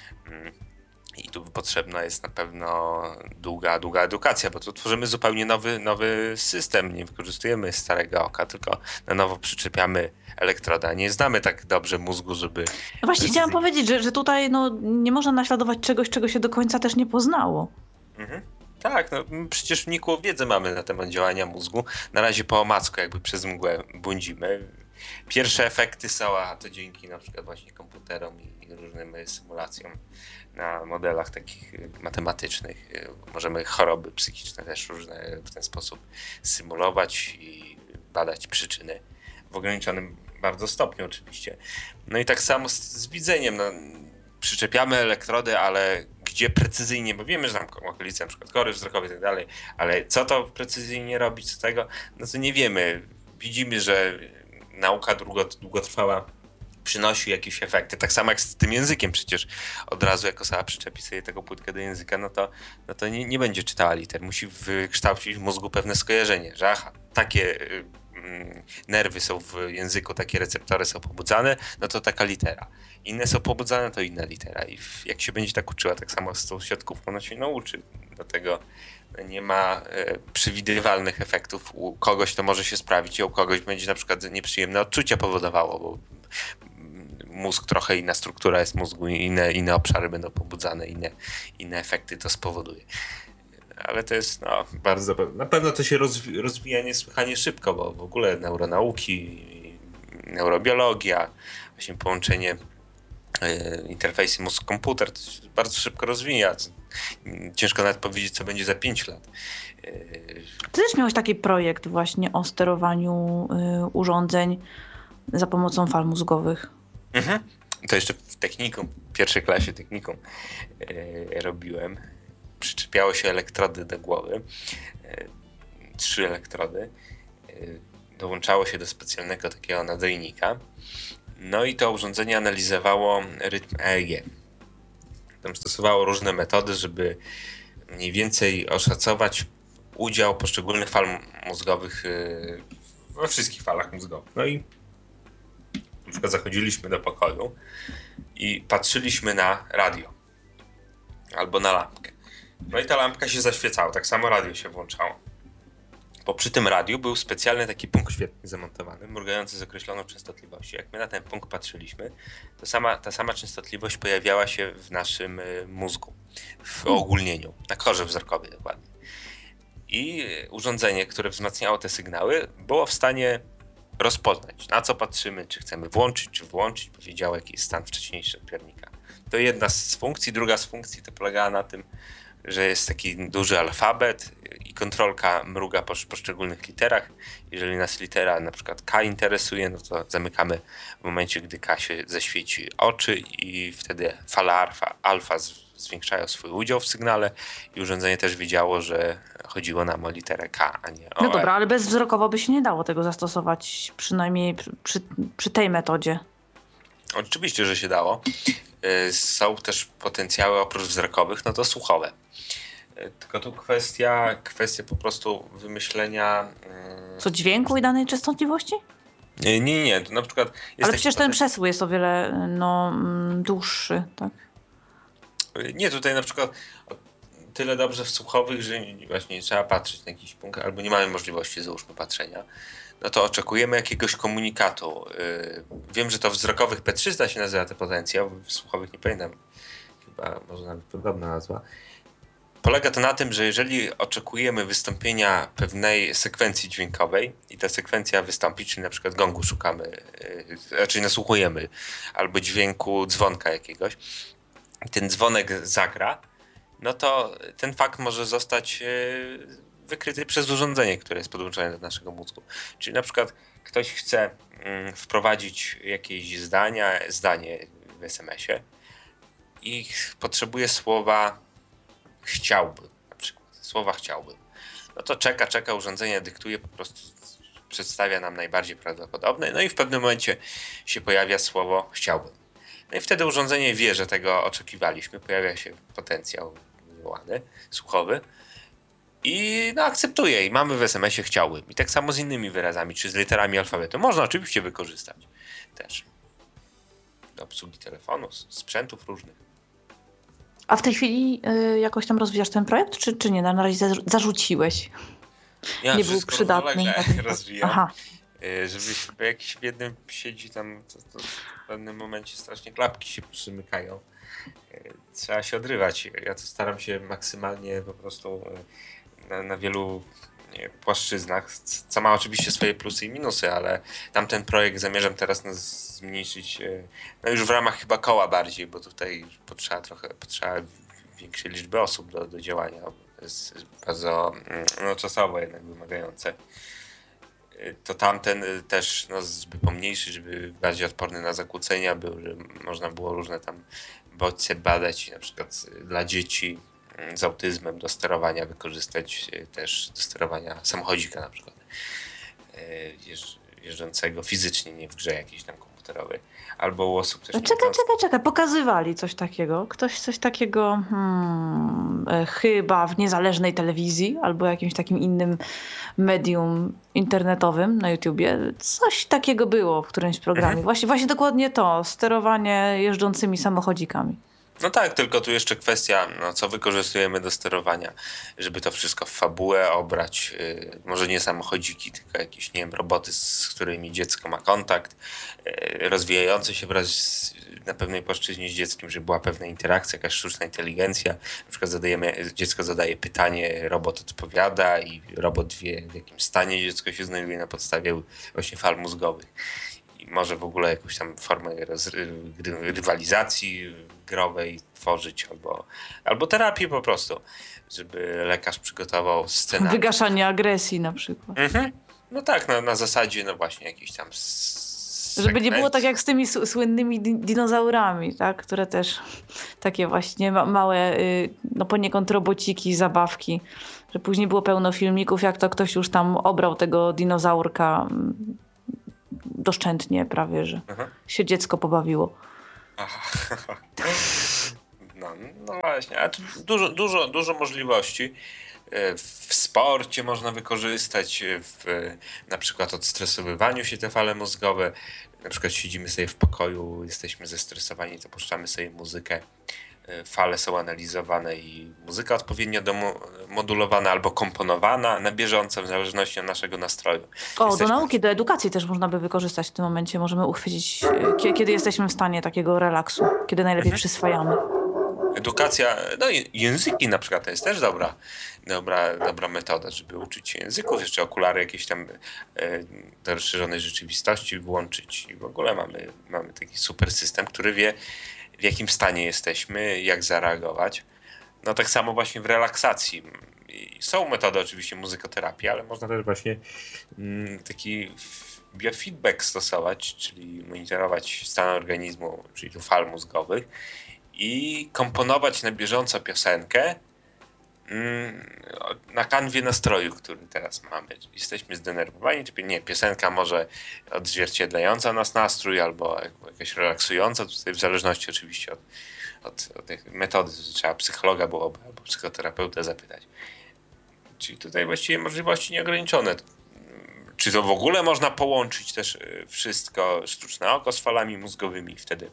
I tu potrzebna jest na pewno długa edukacja, bo tu tworzymy zupełnie nowy system. Nie wykorzystujemy starego oka, tylko na nowo przyczepiamy elektroda. Nie znamy tak dobrze mózgu, żeby... No właśnie chciałam powiedzieć, że tutaj no, nie można naśladować czegoś, czego się do końca też nie poznało. Tak, no przecież nikłą wiedzę mamy na temat działania mózgu. Na razie po omacku jakby przez mgłę błądzimy. Pierwsze efekty są, a to dzięki na przykład właśnie komputerom i różnym symulacjom na modelach takich matematycznych. Możemy choroby psychiczne też różne w ten sposób symulować i badać przyczyny w ograniczonym bardzo stopniu oczywiście. No i tak samo z widzeniem. No, przyczepiamy elektrody, ale gdzie precyzyjnie, bo wiemy, że tam okolice na przykład kory wzrokowej i tak dalej, ale co to precyzyjnie robić, co tego, no to nie wiemy. Widzimy, że nauka długotrwała przynosi jakieś efekty. Tak samo jak z tym językiem przecież od razu jak osoba przyczepi sobie tego płytkę do języka, no to nie będzie czytała liter. Musi wykształcić w mózgu pewne skojarzenie, że aha, takie nerwy są w języku, takie receptory są pobudzane, no to taka litera. Inne są pobudzane, to inna litera. I jak się będzie tak uczyła, tak samo z tą siatkówką, ona się nauczy. Dlatego nie ma przewidywalnych efektów. U kogoś to może się sprawić, a u kogoś będzie na przykład nieprzyjemne odczucia powodowało, bo mózg, trochę inna struktura jest mózgu, inne obszary będą pobudzane, inne efekty to spowoduje. Ale to jest bardzo... Na pewno to się rozwija niesłychanie szybko, bo w ogóle neuronauki, neurobiologia, właśnie połączenie interfejsy mózg-komputer, to się bardzo szybko rozwija. Ciężko nawet powiedzieć, co będzie za 5 lat. Ty też miałeś taki projekt właśnie o sterowaniu urządzeń za pomocą fal mózgowych. To jeszcze w technikum, w pierwszej klasie technikum robiłem. Przyczepiało się elektrody do głowy. 3 elektrody. Dołączało się do specjalnego takiego nadajnika. No i to urządzenie analizowało rytm EEG. Tam stosowało różne metody, żeby mniej więcej oszacować udział poszczególnych fal mózgowych we wszystkich falach mózgowych. No i na przykład zachodziliśmy do pokoju i patrzyliśmy na radio albo na lampkę. No i ta lampka się zaświecała, tak samo radio się włączało. Bo przy tym radiu był specjalny taki punkt świetny zamontowany, mrugający z określoną częstotliwością. Jak my na ten punkt patrzyliśmy, to ta sama częstotliwość pojawiała się w naszym mózgu, w uogólnieniu, na korze wzrokowej dokładnie. I urządzenie, które wzmacniało te sygnały, było w stanie rozpoznać, na co patrzymy, czy chcemy włączyć, czy włączyć, bo wiedziało, jaki jest stan wcześniejszy odbiornika. To jedna z funkcji. Druga z funkcji to polegała na tym, że jest taki duży alfabet i kontrolka mruga po poszczególnych literach. Jeżeli nas litera na przykład K interesuje, no to zamykamy w momencie, gdy K się zaświeci oczy i wtedy fala alfa zwiększają swój udział w sygnale i urządzenie też wiedziało, że chodziło nam o literę K, a nie o No dobra, ale bezwzrokowo by się nie dało tego zastosować, przynajmniej przy tej metodzie. Oczywiście, że się dało. Są też potencjały oprócz wzrokowych, no to słuchowe. Tylko tu kwestia po prostu wymyślenia... Co, dźwięku i danej częstotliwości? Nie. To na przykład jest ale przecież ten przesył jest o wiele dłuższy, tak? Nie, tutaj na przykład tyle dobrze w słuchowych, że właśnie nie trzeba patrzeć na jakiś punkt, albo nie mamy możliwości, załóżmy, patrzenia. No to oczekujemy jakiegoś komunikatu. Wiem, że to w wzrokowych P300 się nazywa ten potencjał, w słuchowych nie pamiętam. Chyba może nawet podobna nazwa. Polega to na tym, że jeżeli oczekujemy wystąpienia pewnej sekwencji dźwiękowej i ta sekwencja wystąpi, czyli na przykład gongu szukamy, raczej nasłuchujemy, albo dźwięku dzwonka jakiegoś, i ten dzwonek zagra, no to ten fakt może zostać wykryty przez urządzenie, które jest podłączone do naszego mózgu. Czyli na przykład ktoś chce wprowadzić jakieś zdanie w SMS-ie i potrzebuje słowa chciałbym, na przykład słowa chciałbym. No to czeka, urządzenie dyktuje, po prostu przedstawia nam najbardziej prawdopodobne, no i w pewnym momencie się pojawia słowo chciałbym. No i wtedy urządzenie wie, że tego oczekiwaliśmy, pojawia się potencjał wywołany, słuchowy i akceptuje i mamy w SMS-ie chciałbym. I tak samo z innymi wyrazami, czy z literami alfabetu. Można oczywiście wykorzystać też do obsługi telefonu, sprzętów różnych. A w tej chwili jakoś tam rozwijasz ten projekt, czy nie? Na razie zarzuciłeś? Ja nie był przydatny. Rozwijam. Aha. Żeby jakiś w jednym siedzi tam, to w pewnym momencie strasznie klapki się przymykają. Trzeba się odrywać. Ja to staram się maksymalnie po prostu na wielu płaszczyznach, co ma oczywiście swoje plusy i minusy, ale tamten projekt zamierzam teraz zmniejszyć, już w ramach chyba koła bardziej, bo tutaj potrzeba większej liczby osób do działania. To jest bardzo czasowo jednak wymagające. To tamten też żeby pomniejszy, żeby bardziej odporny na zakłócenia był, żeby można było różne tam bodźce badać, na przykład dla dzieci z autyzmem do sterowania wykorzystać też do sterowania samochodzika na przykład jeżdżącego fizycznie, nie w grze jakiejś tam komputerowej. Albo u osób też... Czekaj, pokazywali coś takiego. Ktoś coś takiego chyba w niezależnej telewizji albo jakimś takim innym medium internetowym na YouTubie. Coś takiego było w którymś programie. Właśnie dokładnie to, sterowanie jeżdżącymi samochodzikami. No tak, tylko tu jeszcze kwestia, co wykorzystujemy do sterowania, żeby to wszystko w fabułę obrać. Może nie samochodziki, tylko jakieś, nie wiem, roboty, z którymi dziecko ma kontakt, rozwijające się wraz na pewnej płaszczyźnie z dzieckiem, żeby była pewna interakcja, jakaś sztuczna inteligencja. Na przykład dziecko zadaje pytanie, robot odpowiada i robot wie, w jakim stanie dziecko się znajduje na podstawie właśnie fal mózgowych. I może w ogóle jakąś tam formę rywalizacji growej tworzyć, albo terapię po prostu, żeby lekarz przygotował scenę. Wygaszanie agresji na przykład. No tak, na zasadzie no właśnie jakiejś tam żeby nie było tak jak z tymi słynnymi dinozaurami, tak? Które też takie właśnie małe, no poniekąd robociki, zabawki, że później było pełno filmików, jak to ktoś już tam obrał tego dinozaurka doszczętnie prawie, że się dziecko pobawiło. No właśnie, a tu dużo możliwości. W sporcie można wykorzystać, na przykład odstresowywaniu się te fale mózgowe. Na przykład siedzimy sobie w pokoju, jesteśmy zestresowani, to puszczamy sobie muzykę. Fale są analizowane i muzyka odpowiednio modulowana albo komponowana na bieżąco w zależności od naszego nastroju. Do nauki, do edukacji też można by wykorzystać w tym momencie. Możemy uchwycić, kiedy jesteśmy w stanie takiego relaksu, kiedy najlepiej przyswajamy. Edukacja, no i języki na przykład to jest też dobra metoda, żeby uczyć się języków, jeszcze okulary jakieś tam do rozszerzonej rzeczywistości włączyć i w ogóle mamy taki super system, który wie, w jakim stanie jesteśmy, jak zareagować. No tak samo właśnie w relaksacji. Są metody oczywiście muzykoterapii, ale można też właśnie taki biofeedback stosować, czyli monitorować stan organizmu, czyli tu fal mózgowych i komponować na bieżąco piosenkę na kanwie nastroju, który teraz mamy. Jesteśmy zdenerwowani, piosenka może odzwierciedlająca nas nastrój albo jakaś relaksująca, tutaj w zależności oczywiście od tej metody, trzeba psychologa byłoby albo psychoterapeutę zapytać. Czyli tutaj właściwie możliwości nieograniczone. Czy to w ogóle można połączyć też wszystko, sztuczne oko z falami mózgowymi, wtedy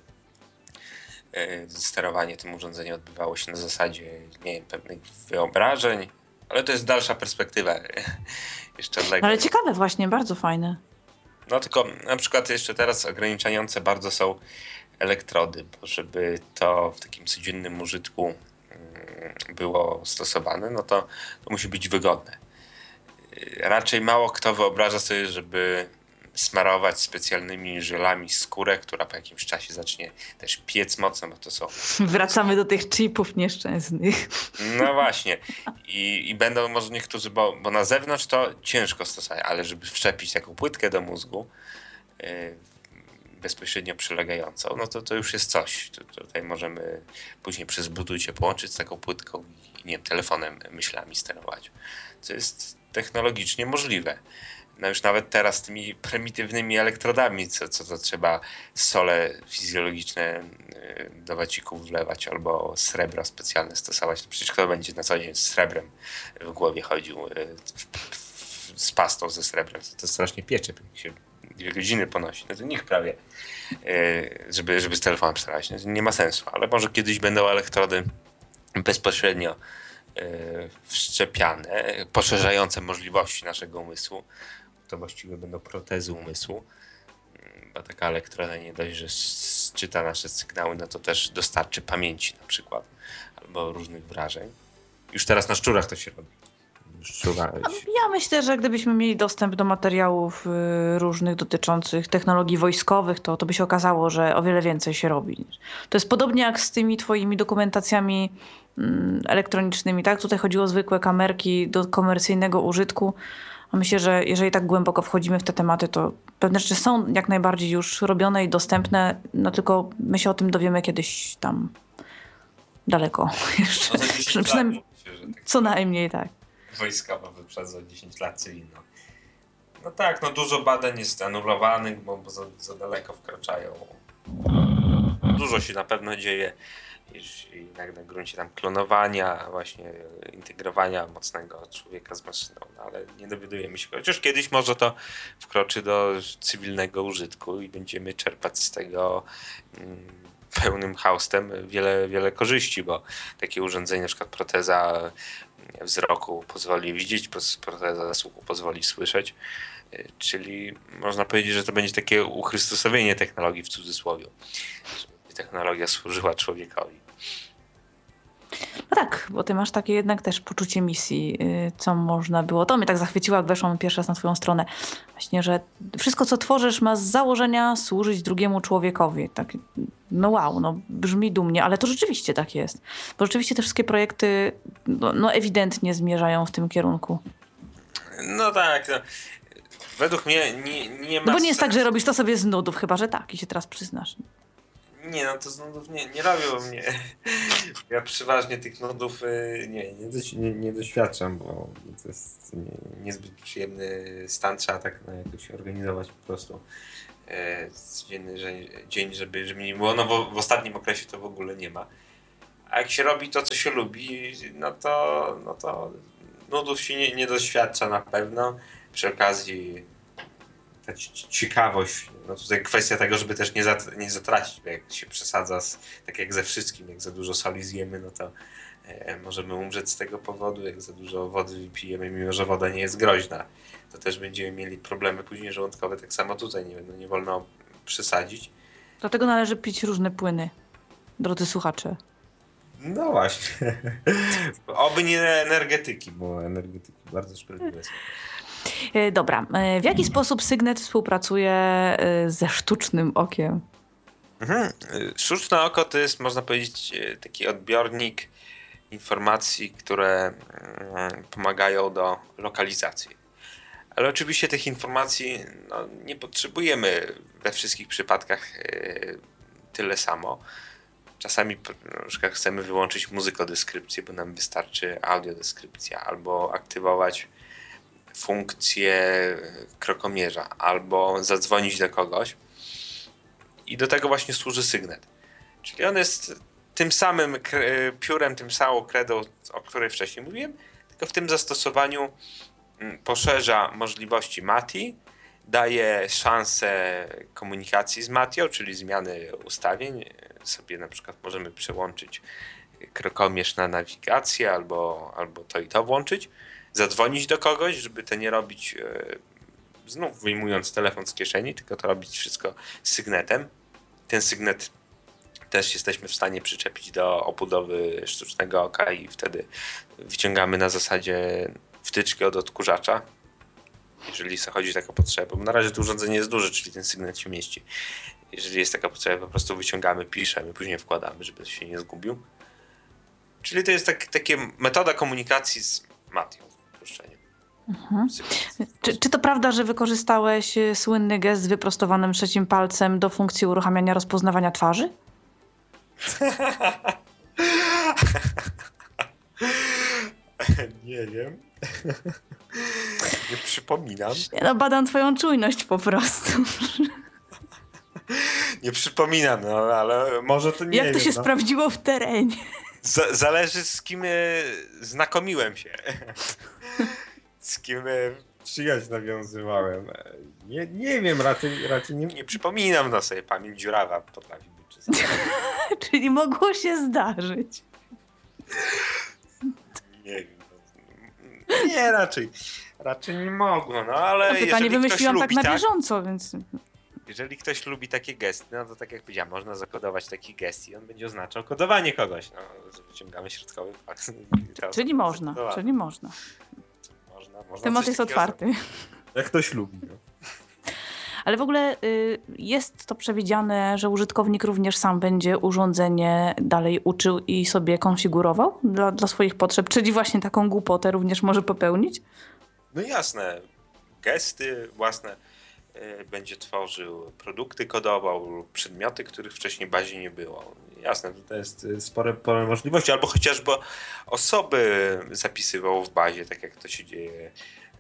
sterowanie tym urządzeniem odbywało się na zasadzie, nie wiem, pewnych wyobrażeń, ale to jest dalsza perspektywa. Jeszcze odległa. Ale ciekawe właśnie, bardzo fajne. No tylko na przykład jeszcze teraz ograniczające bardzo są elektrody, bo żeby to w takim codziennym użytku było stosowane, no to musi być wygodne. Raczej mało kto wyobraża sobie, żeby smarować specjalnymi żelami skórę, która po jakimś czasie zacznie też piec mocno, bo to są... Wracamy do tych chipów nieszczęsnych. No właśnie. I będą może niektórzy, bo na zewnątrz to ciężko stosować, ale żeby wszczepić taką płytkę do mózgu bezpośrednio przylegającą, no to już jest coś. Tutaj możemy później przez Bluetooth się połączyć z taką płytką i nie wiem, telefonem myślami sterować. Co jest technologicznie możliwe. No już nawet teraz tymi prymitywnymi elektrodami, co to trzeba sole fizjologiczne do wacików wlewać albo srebro specjalne stosować. No przecież kto będzie na co dzień z srebrem w głowie chodził, z pastą ze srebrem. To strasznie piecze, jak się 2 godziny ponosi. No to niech prawie, żeby z telefonem sterować. No nie ma sensu, ale może kiedyś będą elektrody bezpośrednio wszczepiane, poszerzające możliwości naszego umysłu. To właściwie będą protezy umysłu, bo taka elektroda nie dość, że czyta nasze sygnały, no to też dostarczy pamięci na przykład, albo różnych wrażeń. Już teraz na szczurach to się robi. Ja myślę, że gdybyśmy mieli dostęp do materiałów różnych dotyczących technologii wojskowych, to by się okazało, że o wiele więcej się robi. To jest podobnie jak z tymi twoimi dokumentacjami elektronicznymi, tak? Tutaj chodziło o zwykłe kamerki do komercyjnego użytku. A myślę, że jeżeli tak głęboko wchodzimy w te tematy, to pewne rzeczy są jak najbardziej już robione i dostępne, no tylko my się o tym dowiemy kiedyś tam daleko jeszcze. No Przynajmniej co najmniej, tak. Wojskowa wyprzedza 10 lat cywilną. No tak, no dużo badań jest anulowanych, bo za daleko wkraczają. Dużo się na pewno dzieje. Jednak na gruncie tam klonowania, właśnie integrowania mocnego człowieka z maszyną, no, ale nie dowiadujemy się. Chociaż kiedyś może to wkroczy do cywilnego użytku i będziemy czerpać z tego pełnym haustem wiele korzyści, bo takie urządzenie, na przykład proteza wzroku pozwoli widzieć, proteza słuchu pozwoli słyszeć, czyli można powiedzieć, że to będzie takie uchrystusowienie technologii w cudzysłowie. Technologia służyła człowiekowi. No tak, bo ty masz takie jednak też poczucie misji, co można było. To mnie tak zachwyciło, jak weszłam pierwszy raz na twoją stronę. Właśnie, że wszystko, co tworzysz, ma z założenia służyć drugiemu człowiekowi. Tak, no wow, no brzmi dumnie, ale to rzeczywiście tak jest. Bo rzeczywiście te wszystkie projekty no ewidentnie zmierzają w tym kierunku. No tak, no. Według mnie nie ma... No bo nie jest tak, że robisz to sobie z nudów, chyba że tak i się teraz przyznasz. Nie, no to z nudów nie robią mnie. Ja przeważnie tych nudów nie doświadczam, bo to jest niezbyt przyjemny stan. Trzeba tak jakoś organizować po prostu codzienny dzień, żeby nie było. No w ostatnim okresie to w ogóle nie ma. A jak się robi to, co się lubi, no to nudów się nie doświadcza na pewno. Przy okazji ta ciekawość, no tutaj kwestia tego, żeby też nie zatracić, bo jak się przesadza, tak jak ze wszystkim, jak za dużo soli zjemy, no to możemy umrzeć z tego powodu, jak za dużo wody wypijemy, mimo że woda nie jest groźna, to też będziemy mieli problemy później żołądkowe, tak samo tutaj nie wolno przesadzić. Dlatego należy pić różne płyny, drodzy słuchacze. No właśnie. Oby nie energetyki, bo energetyki bardzo szkodliwe są. Dobra. W jaki sposób Sygnet współpracuje ze sztucznym okiem? Sztuczne oko to jest, można powiedzieć, taki odbiornik informacji, które pomagają do lokalizacji. Ale oczywiście tych informacji nie potrzebujemy we wszystkich przypadkach tyle samo. Czasami na przykład chcemy wyłączyć muzykodeskrypcję, bo nam wystarczy audiodeskrypcja, albo aktywować funkcję krokomierza, albo zadzwonić do kogoś. I do tego właśnie służy Sygnet. Czyli on jest tym samym piórem, tym samą kredą, o której wcześniej mówiłem, tylko w tym zastosowaniu poszerza możliwości Mati, daje szansę komunikacji z Matią, czyli zmiany ustawień. Sobie na przykład możemy przełączyć krokomierz na nawigację albo to i to włączyć, zadzwonić do kogoś, żeby to nie robić znów wyjmując telefon z kieszeni, tylko to robić wszystko z Sygnetem. Ten Sygnet też jesteśmy w stanie przyczepić do obudowy sztucznego oka i wtedy wyciągamy na zasadzie wtyczkę od odkurzacza, jeżeli chodzi o taką potrzebę. Bo na razie to urządzenie jest duże, czyli ten Sygnet się mieści. Jeżeli jest taka potrzeba, po prostu wyciągamy, piszemy, później wkładamy, żeby się nie zgubił. Czyli to jest taka metoda komunikacji z Matią w uproszczeniu. Czy to prawda, że wykorzystałeś słynny gest z wyprostowanym trzecim palcem do funkcji uruchamiania rozpoznawania twarzy? Nie wiem. Nie przypominam. Ja badam twoją czujność po prostu. Nie przypominam, ale może to nie jak wiem. Jak to się sprawdziło w terenie? Zależy z kim znakomiłem się. Z kim przyjaźń nawiązywałem. Nie wiem, raczej nie przypominam, sobie pamięć dziurawa potrafi być czasami. Czyli mogło się zdarzyć. Nie wiem. Nie, raczej nie mogło, ale pytanie wymyśliłam tak na bieżąco, więc... Jeżeli ktoś lubi takie gesty, no to tak jak powiedziałem, można zakodować taki gest i on będzie oznaczał kodowanie kogoś. Wyciągamy środkowy faks. Czyli można. Temat jest otwarty. Jak ktoś lubi. No. Ale w ogóle jest to przewidziane, że użytkownik również sam będzie urządzenie dalej uczył i sobie konfigurował dla swoich potrzeb, czyli właśnie taką głupotę również może popełnić? No jasne. Gesty własne będzie tworzył, produkty kodował lub przedmioty, których wcześniej w bazie nie było. Jasne, to jest spore możliwości, albo chociażby osoby zapisywał w bazie, tak jak to się dzieje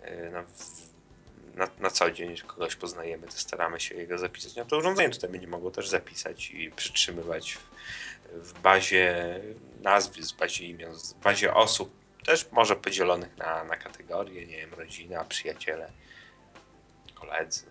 na co dzień, że kogoś poznajemy, to staramy się jego zapisać. No to urządzenie tutaj będzie mogło też zapisać i przytrzymywać w bazie nazwisk, w bazie imion, w bazie osób, też może podzielonych na kategorie, nie wiem, rodzina, przyjaciele, koledzy.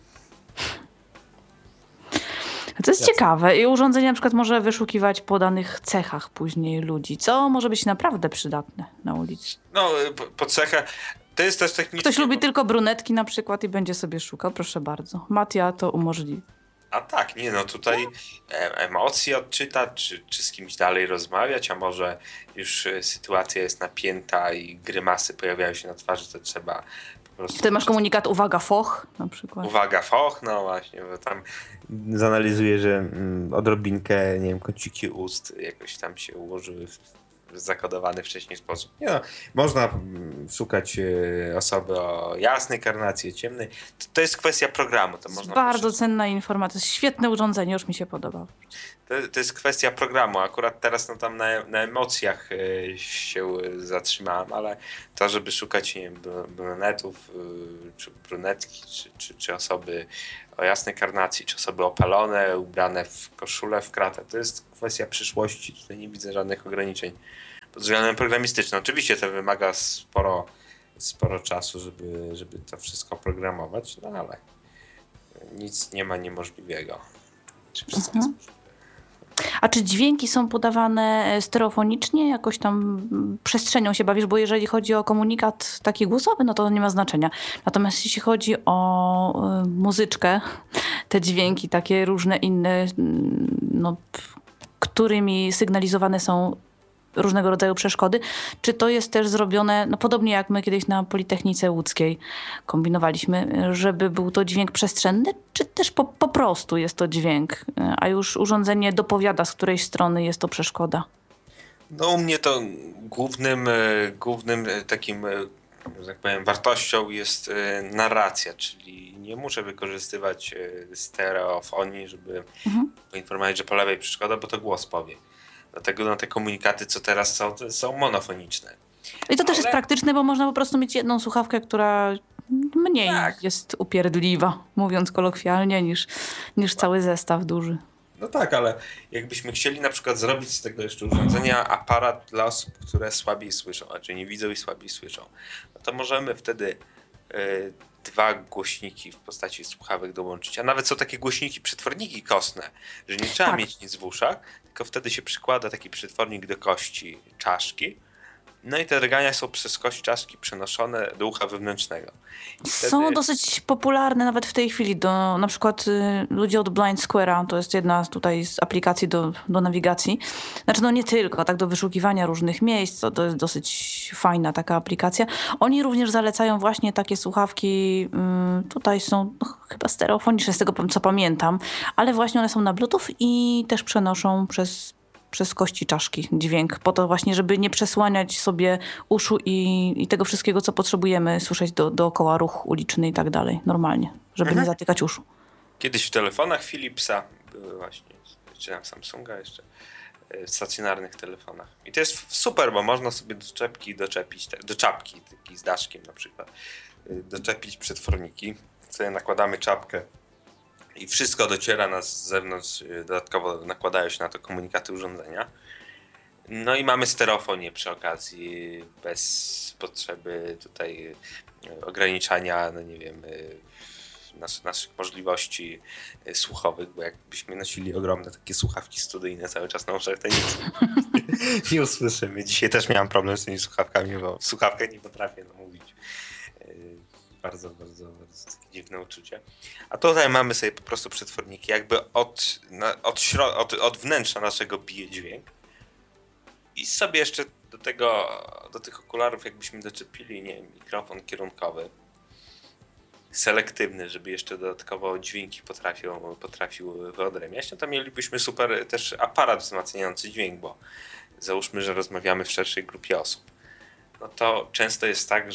To jest ciekawe i urządzenie na przykład może wyszukiwać po danych cechach później ludzi, co może być naprawdę przydatne na ulicy. No, po cechach. To jest też technicznie. Ktoś lubi tylko brunetki na przykład i będzie sobie szukał, proszę bardzo. Matia to umożliwi. A tak, nie no, tutaj emocje odczytać, czy z kimś dalej rozmawiać, a może już sytuacja jest napięta i grymasy pojawiają się na twarzy, to trzeba po prostu... Wtedy masz komunikat uwaga, foch na przykład. Uwaga, foch, no właśnie, bo tam zanalizuję, że odrobinkę, nie wiem, kąciki ust jakoś tam się ułożyły w zakodowany wcześniej sposób. Nie no, można szukać osoby o jasnej karnacji, o ciemnej. To jest kwestia programu. To można bardzo cenna informacja. To jest świetne urządzenie, już mi się podoba. To jest kwestia programu. Akurat teraz no, tam na emocjach się zatrzymałem, ale to, żeby szukać, nie wiem, brunetów, czy brunetki, czy osoby o jasnej karnacji, czy osoby opalone, ubrane w koszulę, w kratę, to jest kwestia przyszłości. Tutaj nie widzę żadnych ograniczeń pod względem programistycznym. Oczywiście to wymaga sporo czasu, żeby to wszystko programować, no ale nic nie ma niemożliwego. Czy wszystko jest możliwe? A czy dźwięki są podawane stereofonicznie, jakoś tam przestrzenią się bawisz? Bo jeżeli chodzi o komunikat taki głosowy, no to nie ma znaczenia. Natomiast jeśli chodzi o muzyczkę, te dźwięki takie różne inne, no, którymi sygnalizowane są różnego rodzaju przeszkody, czy to jest też zrobione, no podobnie jak my kiedyś na Politechnice Łódzkiej kombinowaliśmy, żeby był to dźwięk przestrzenny, czy też po prostu jest to dźwięk, a już urządzenie dopowiada, z której strony jest to przeszkoda? No u mnie to głównym takim, że tak powiem, wartością jest narracja, czyli nie muszę wykorzystywać stereofonii, żeby poinformować, że po lewej przeszkoda, bo to głos powie. Dlatego no, te komunikaty, co teraz są, to są monofoniczne. I to też jest praktyczne, bo można po prostu mieć jedną słuchawkę, która mniej jest upierdliwa, mówiąc kolokwialnie, niż cały zestaw duży. No tak, ale jakbyśmy chcieli na przykład zrobić z tego jeszcze urządzenia aparat dla osób, które słabiej słyszą, znaczy nie widzą i słabiej słyszą, no to możemy wtedy dwa głośniki w postaci słuchawek dołączyć, a nawet są takie głośniki, przetworniki kostne, że nie trzeba mieć nic w uszach, tylko wtedy się przykłada taki przetwornik do kości czaszki, no i te rgania są przez kość czaszki przenoszone do ucha wewnętrznego. Są dosyć popularne nawet w tej chwili. Na przykład ludzie od Blind Square'a, to jest jedna tutaj z aplikacji do nawigacji. Znaczy no nie tylko, tak do wyszukiwania różnych miejsc, to jest dosyć fajna taka aplikacja. Oni również zalecają właśnie takie słuchawki, tutaj są chyba stereofoniczne z tego co pamiętam, ale właśnie one są na Bluetooth i też przenoszą przez kości czaszki dźwięk, po to właśnie, żeby nie przesłaniać sobie uszu i tego wszystkiego, co potrzebujemy słyszeć dookoła, ruch uliczny i tak dalej, normalnie, żeby nie zatykać uszu. Kiedyś w telefonach Philipsa były właśnie, czy na Samsunga jeszcze, w stacjonarnych telefonach. I to jest super, bo można sobie do czapki, taki z daszkiem na przykład, doczepić przetworniki, wtedy nakładamy czapkę i wszystko dociera nas z zewnątrz, dodatkowo nakładają się na to komunikaty urządzenia. No i mamy stereofonię przy okazji, bez potrzeby tutaj ograniczania, no nie wiem, naszych możliwości słuchowych, bo jakbyśmy nosili ogromne takie słuchawki studyjne cały czas na uszach, to nie usłyszymy. Dzisiaj też miałem problem z tymi słuchawkami, bo w słuchawkę nie potrafię mówić. Bardzo takie dziwne uczucie. A tutaj mamy sobie po prostu przetworniki, jakby od wnętrza naszego bije dźwięk. I sobie jeszcze do tych okularów jakbyśmy doczepili, nie wiem, mikrofon kierunkowy, selektywny, żeby jeszcze dodatkowo dźwięki potrafił wyodrębniać, no to mielibyśmy super też aparat wzmacniający dźwięk, bo załóżmy, że rozmawiamy w szerszej grupie osób. No to często jest tak,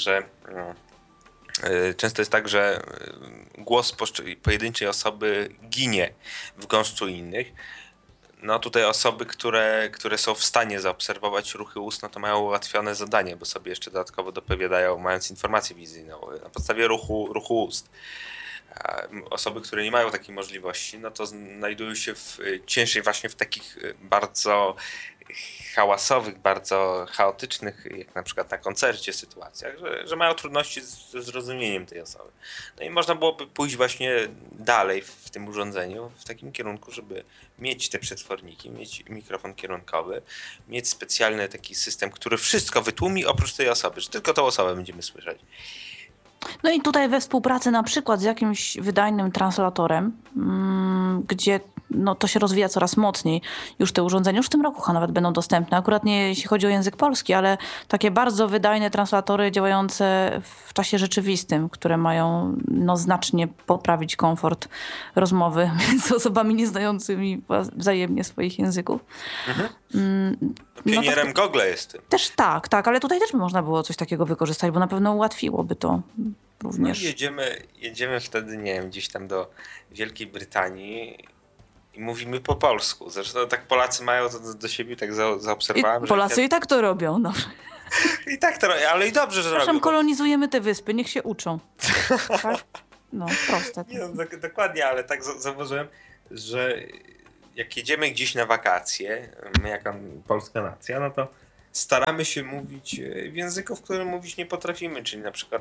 że głos pojedynczej osoby ginie w gąszczu innych. No tutaj osoby, które są w stanie zaobserwować ruchy ust, no to mają ułatwione zadanie, bo sobie jeszcze dodatkowo dopowiadają, mając informację wizyjną na podstawie ruchu ust. A osoby, które nie mają takiej możliwości, no to znajdują się ciężej właśnie w takich bardzo hałasowych, bardzo chaotycznych, jak na przykład na koncercie, sytuacjach, że mają trudności ze zrozumieniem tej osoby. No i można byłoby pójść właśnie dalej w tym urządzeniu, w takim kierunku, żeby mieć te przetworniki, mieć mikrofon kierunkowy, mieć specjalny taki system, który wszystko wytłumi oprócz tej osoby, że tylko tą osobę będziemy słyszeć. No i tutaj we współpracy na przykład z jakimś wydajnym translatorem, gdzie to się rozwija coraz mocniej. Już te urządzenia, już w tym roku nawet będą dostępne. Akurat nie jeśli chodzi o język polski, ale takie bardzo wydajne translatory działające w czasie rzeczywistym, które mają znacznie poprawić komfort rozmowy między osobami nieznającymi wzajemnie swoich języków. Pionierem Google jest tym. Też tak, ale tutaj też by można było coś takiego wykorzystać, bo na pewno ułatwiłoby to również. No jedziemy wtedy, nie wiem, gdzieś tam do Wielkiej Brytanii i mówimy po polsku. Zresztą tak Polacy mają to do siebie, tak zaobserwowałem. Polacy i tak to robią. No. I tak to robią, ale i dobrze, że robią. Kolonizujemy te wyspy, niech się uczą. Tak? No, proste. Nie, dokładnie, ale tak zauważyłem, że jak jedziemy gdzieś na wakacje, my jako polska nacja, no to staramy się mówić w języku, w którym mówić nie potrafimy, czyli na przykład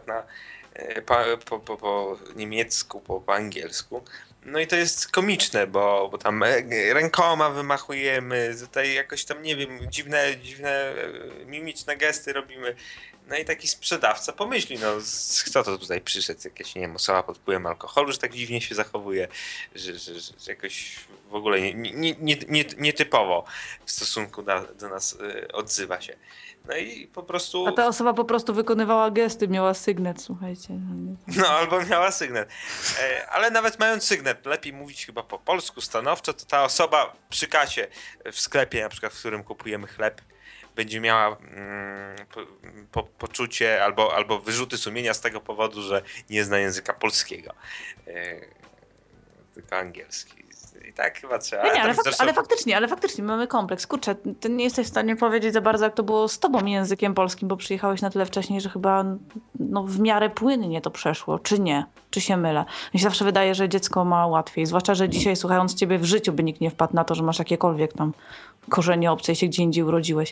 po niemiecku, po angielsku. No i to jest komiczne, bo tam rękoma wymachujemy, tutaj jakoś tam, nie wiem, dziwne mimiczne gesty robimy. No i taki sprzedawca pomyśli, kto to tutaj przyszedł, jakaś, nie wiem, osoba pod wpływem alkoholu, że tak dziwnie się zachowuje, że jakoś w ogóle nietypowo w stosunku do nas odzywa się. No i po prostu... A ta osoba po prostu wykonywała gesty, miała sygnet, słuchajcie. No albo miała sygnet. Ale nawet mając sygnet, lepiej mówić chyba po polsku stanowczo, to ta osoba przy kasie w sklepie, na przykład w którym kupujemy chleb, będzie miała poczucie albo wyrzuty sumienia z tego powodu, że nie zna języka polskiego, tylko angielski. I tak chyba trzeba. Nie, ale faktycznie mamy kompleks. Kurczę, ty nie jesteś w stanie powiedzieć za bardzo, jak to było z tobą językiem polskim, bo przyjechałeś na tyle wcześniej, że chyba w miarę płynnie to przeszło. Czy nie? Czy się mylę? Mi się zawsze wydaje, że dziecko ma łatwiej. Zwłaszcza, że dzisiaj słuchając ciebie w życiu by nikt nie wpadł na to, że masz jakiekolwiek tam korzenie obce i się gdzie indziej urodziłeś.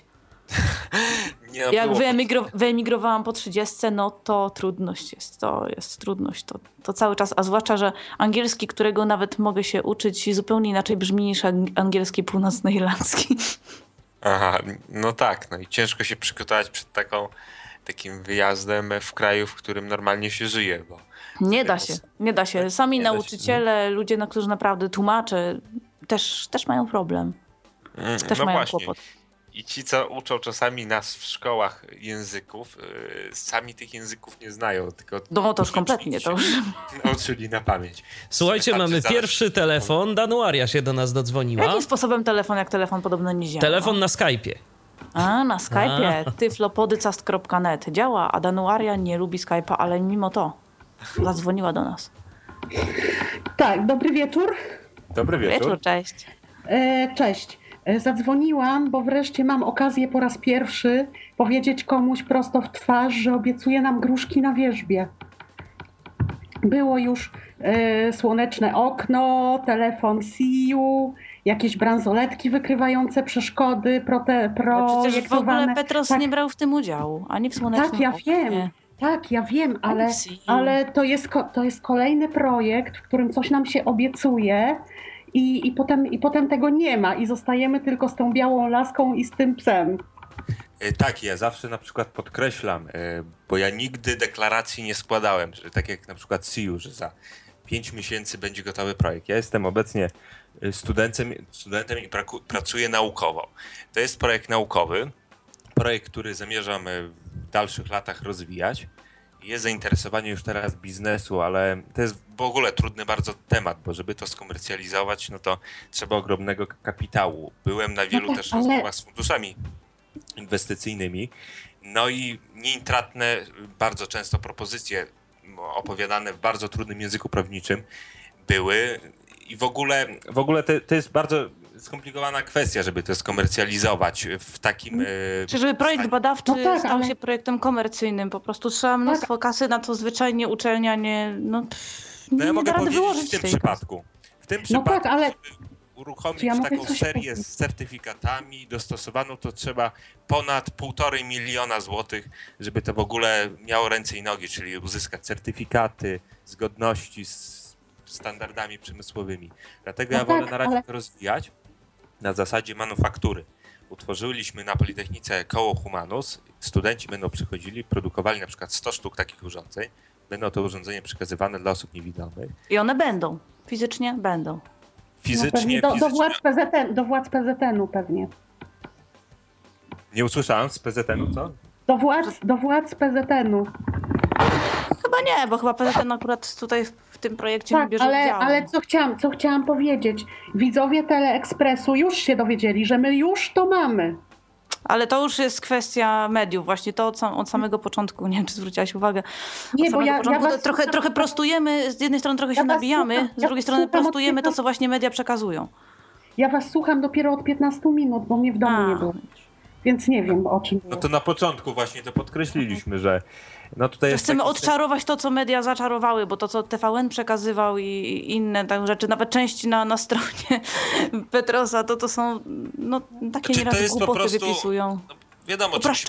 Nie, jak wyemigrowałam po 30, no to trudność jest. To jest trudność. To cały czas, a zwłaszcza, że angielski, którego nawet mogę się uczyć, zupełnie inaczej brzmi niż angielski północnoirlandzki. Aha, no tak. No i ciężko się przygotować przed takim wyjazdem w kraju, w którym normalnie się żyje. Bo nie da się. Sami nauczyciele, ludzie, którzy naprawdę tłumaczą, też mają problem. Też mają kłopot. I ci, co uczą czasami nas w szkołach języków, sami tych języków nie znają, tylko... No to już kompletnie, to już... Nauczyli na pamięć. Słuchajcie, mamy pierwszy telefon. Danuaria się do nas dodzwoniła. Jakim sposobem telefon, jak telefon podobno nie działa? Telefon na Skype'ie. Na Skype'ie. tyflopodycast.net działa, a Danuaria nie lubi Skype'a, ale mimo to zadzwoniła do nas. Tak, dobry wieczór. Dobry wieczór. Cześć. Cześć. Zadzwoniłam, bo wreszcie mam okazję po raz pierwszy powiedzieć komuś prosto w twarz, że obiecuje nam gruszki na wierzbie. Było już słoneczne okno, telefon See You, jakieś bransoletki wykrywające przeszkody projektowane. Przecież w ogóle Petros nie brał w tym udziału, ani w słonecznym oknie. Tak, ja wiem, ale to jest kolejny projekt, w którym coś nam się obiecuje. I potem tego nie ma i zostajemy tylko z tą białą laską i z tym psem. Tak, ja zawsze na przykład podkreślam, bo ja nigdy deklaracji nie składałem, że tak jak na przykład SIU, że za 5 miesięcy będzie gotowy projekt. Ja jestem obecnie studentem i pracuję naukowo. To jest projekt naukowy, projekt, który zamierzam w dalszych latach rozwijać. Jest zainteresowanie już teraz biznesu, ale to jest w ogóle trudny bardzo temat, bo żeby to skomercjalizować, no to trzeba ogromnego kapitału. Byłem na wielu też rozmowach z funduszami inwestycyjnymi, no i nieintratne bardzo często propozycje opowiadane w bardzo trudnym języku prawniczym były i w ogóle to jest bardzo skomplikowana kwestia, żeby to skomercjalizować w takim... Czy żeby projekt badawczy stał się projektem komercyjnym, po prostu trzeba mnóstwo kasy, na to zwyczajnie uczelnia nie ja mogę powiedzieć w tym przypadku. W tym przypadku, żeby uruchomić taką serię z certyfikatami dostosowaną, to trzeba ponad 1,5 miliona złotych, żeby to w ogóle miało ręce i nogi, czyli uzyskać certyfikaty zgodności z standardami przemysłowymi. Dlatego ja wolę na razie to rozwijać na zasadzie manufaktury. Utworzyliśmy na Politechnice koło Humanus, studenci będą przychodzili, produkowali na przykład 100 sztuk takich urządzeń, będą te urządzenia przekazywane dla osób niewidomych. I one będą. Fizycznie będą. Fizycznie, do władz PZN-u pewnie. Nie usłyszałem z PZN-u, co? Do władz PZN-u. Chyba nie, bo chyba PZN akurat tutaj w tym projekcie nie Tak, bierze udziału. ale co chciałam powiedzieć. Widzowie Teleekspresu już się dowiedzieli, że my już to mamy. Ale to już jest kwestia mediów, właśnie to od samego początku, nie wiem, czy zwróciłaś uwagę. Nie, bo ja was trochę prostujemy, z jednej strony trochę się nabijamy, z drugiej strony prostujemy to, co właśnie media przekazują. Ja was słucham dopiero od 15 minut, bo mnie w domu nie było. Więc nie wiem, o czym było. No to na początku właśnie to podkreśliliśmy, że no tutaj jest chcemy odczarować to, co media zaczarowały, bo to, co TVN przekazywał i inne tam rzeczy, nawet część na stronie Petrosa, to są takie nieraz głupoty wypisują. Wiadomo,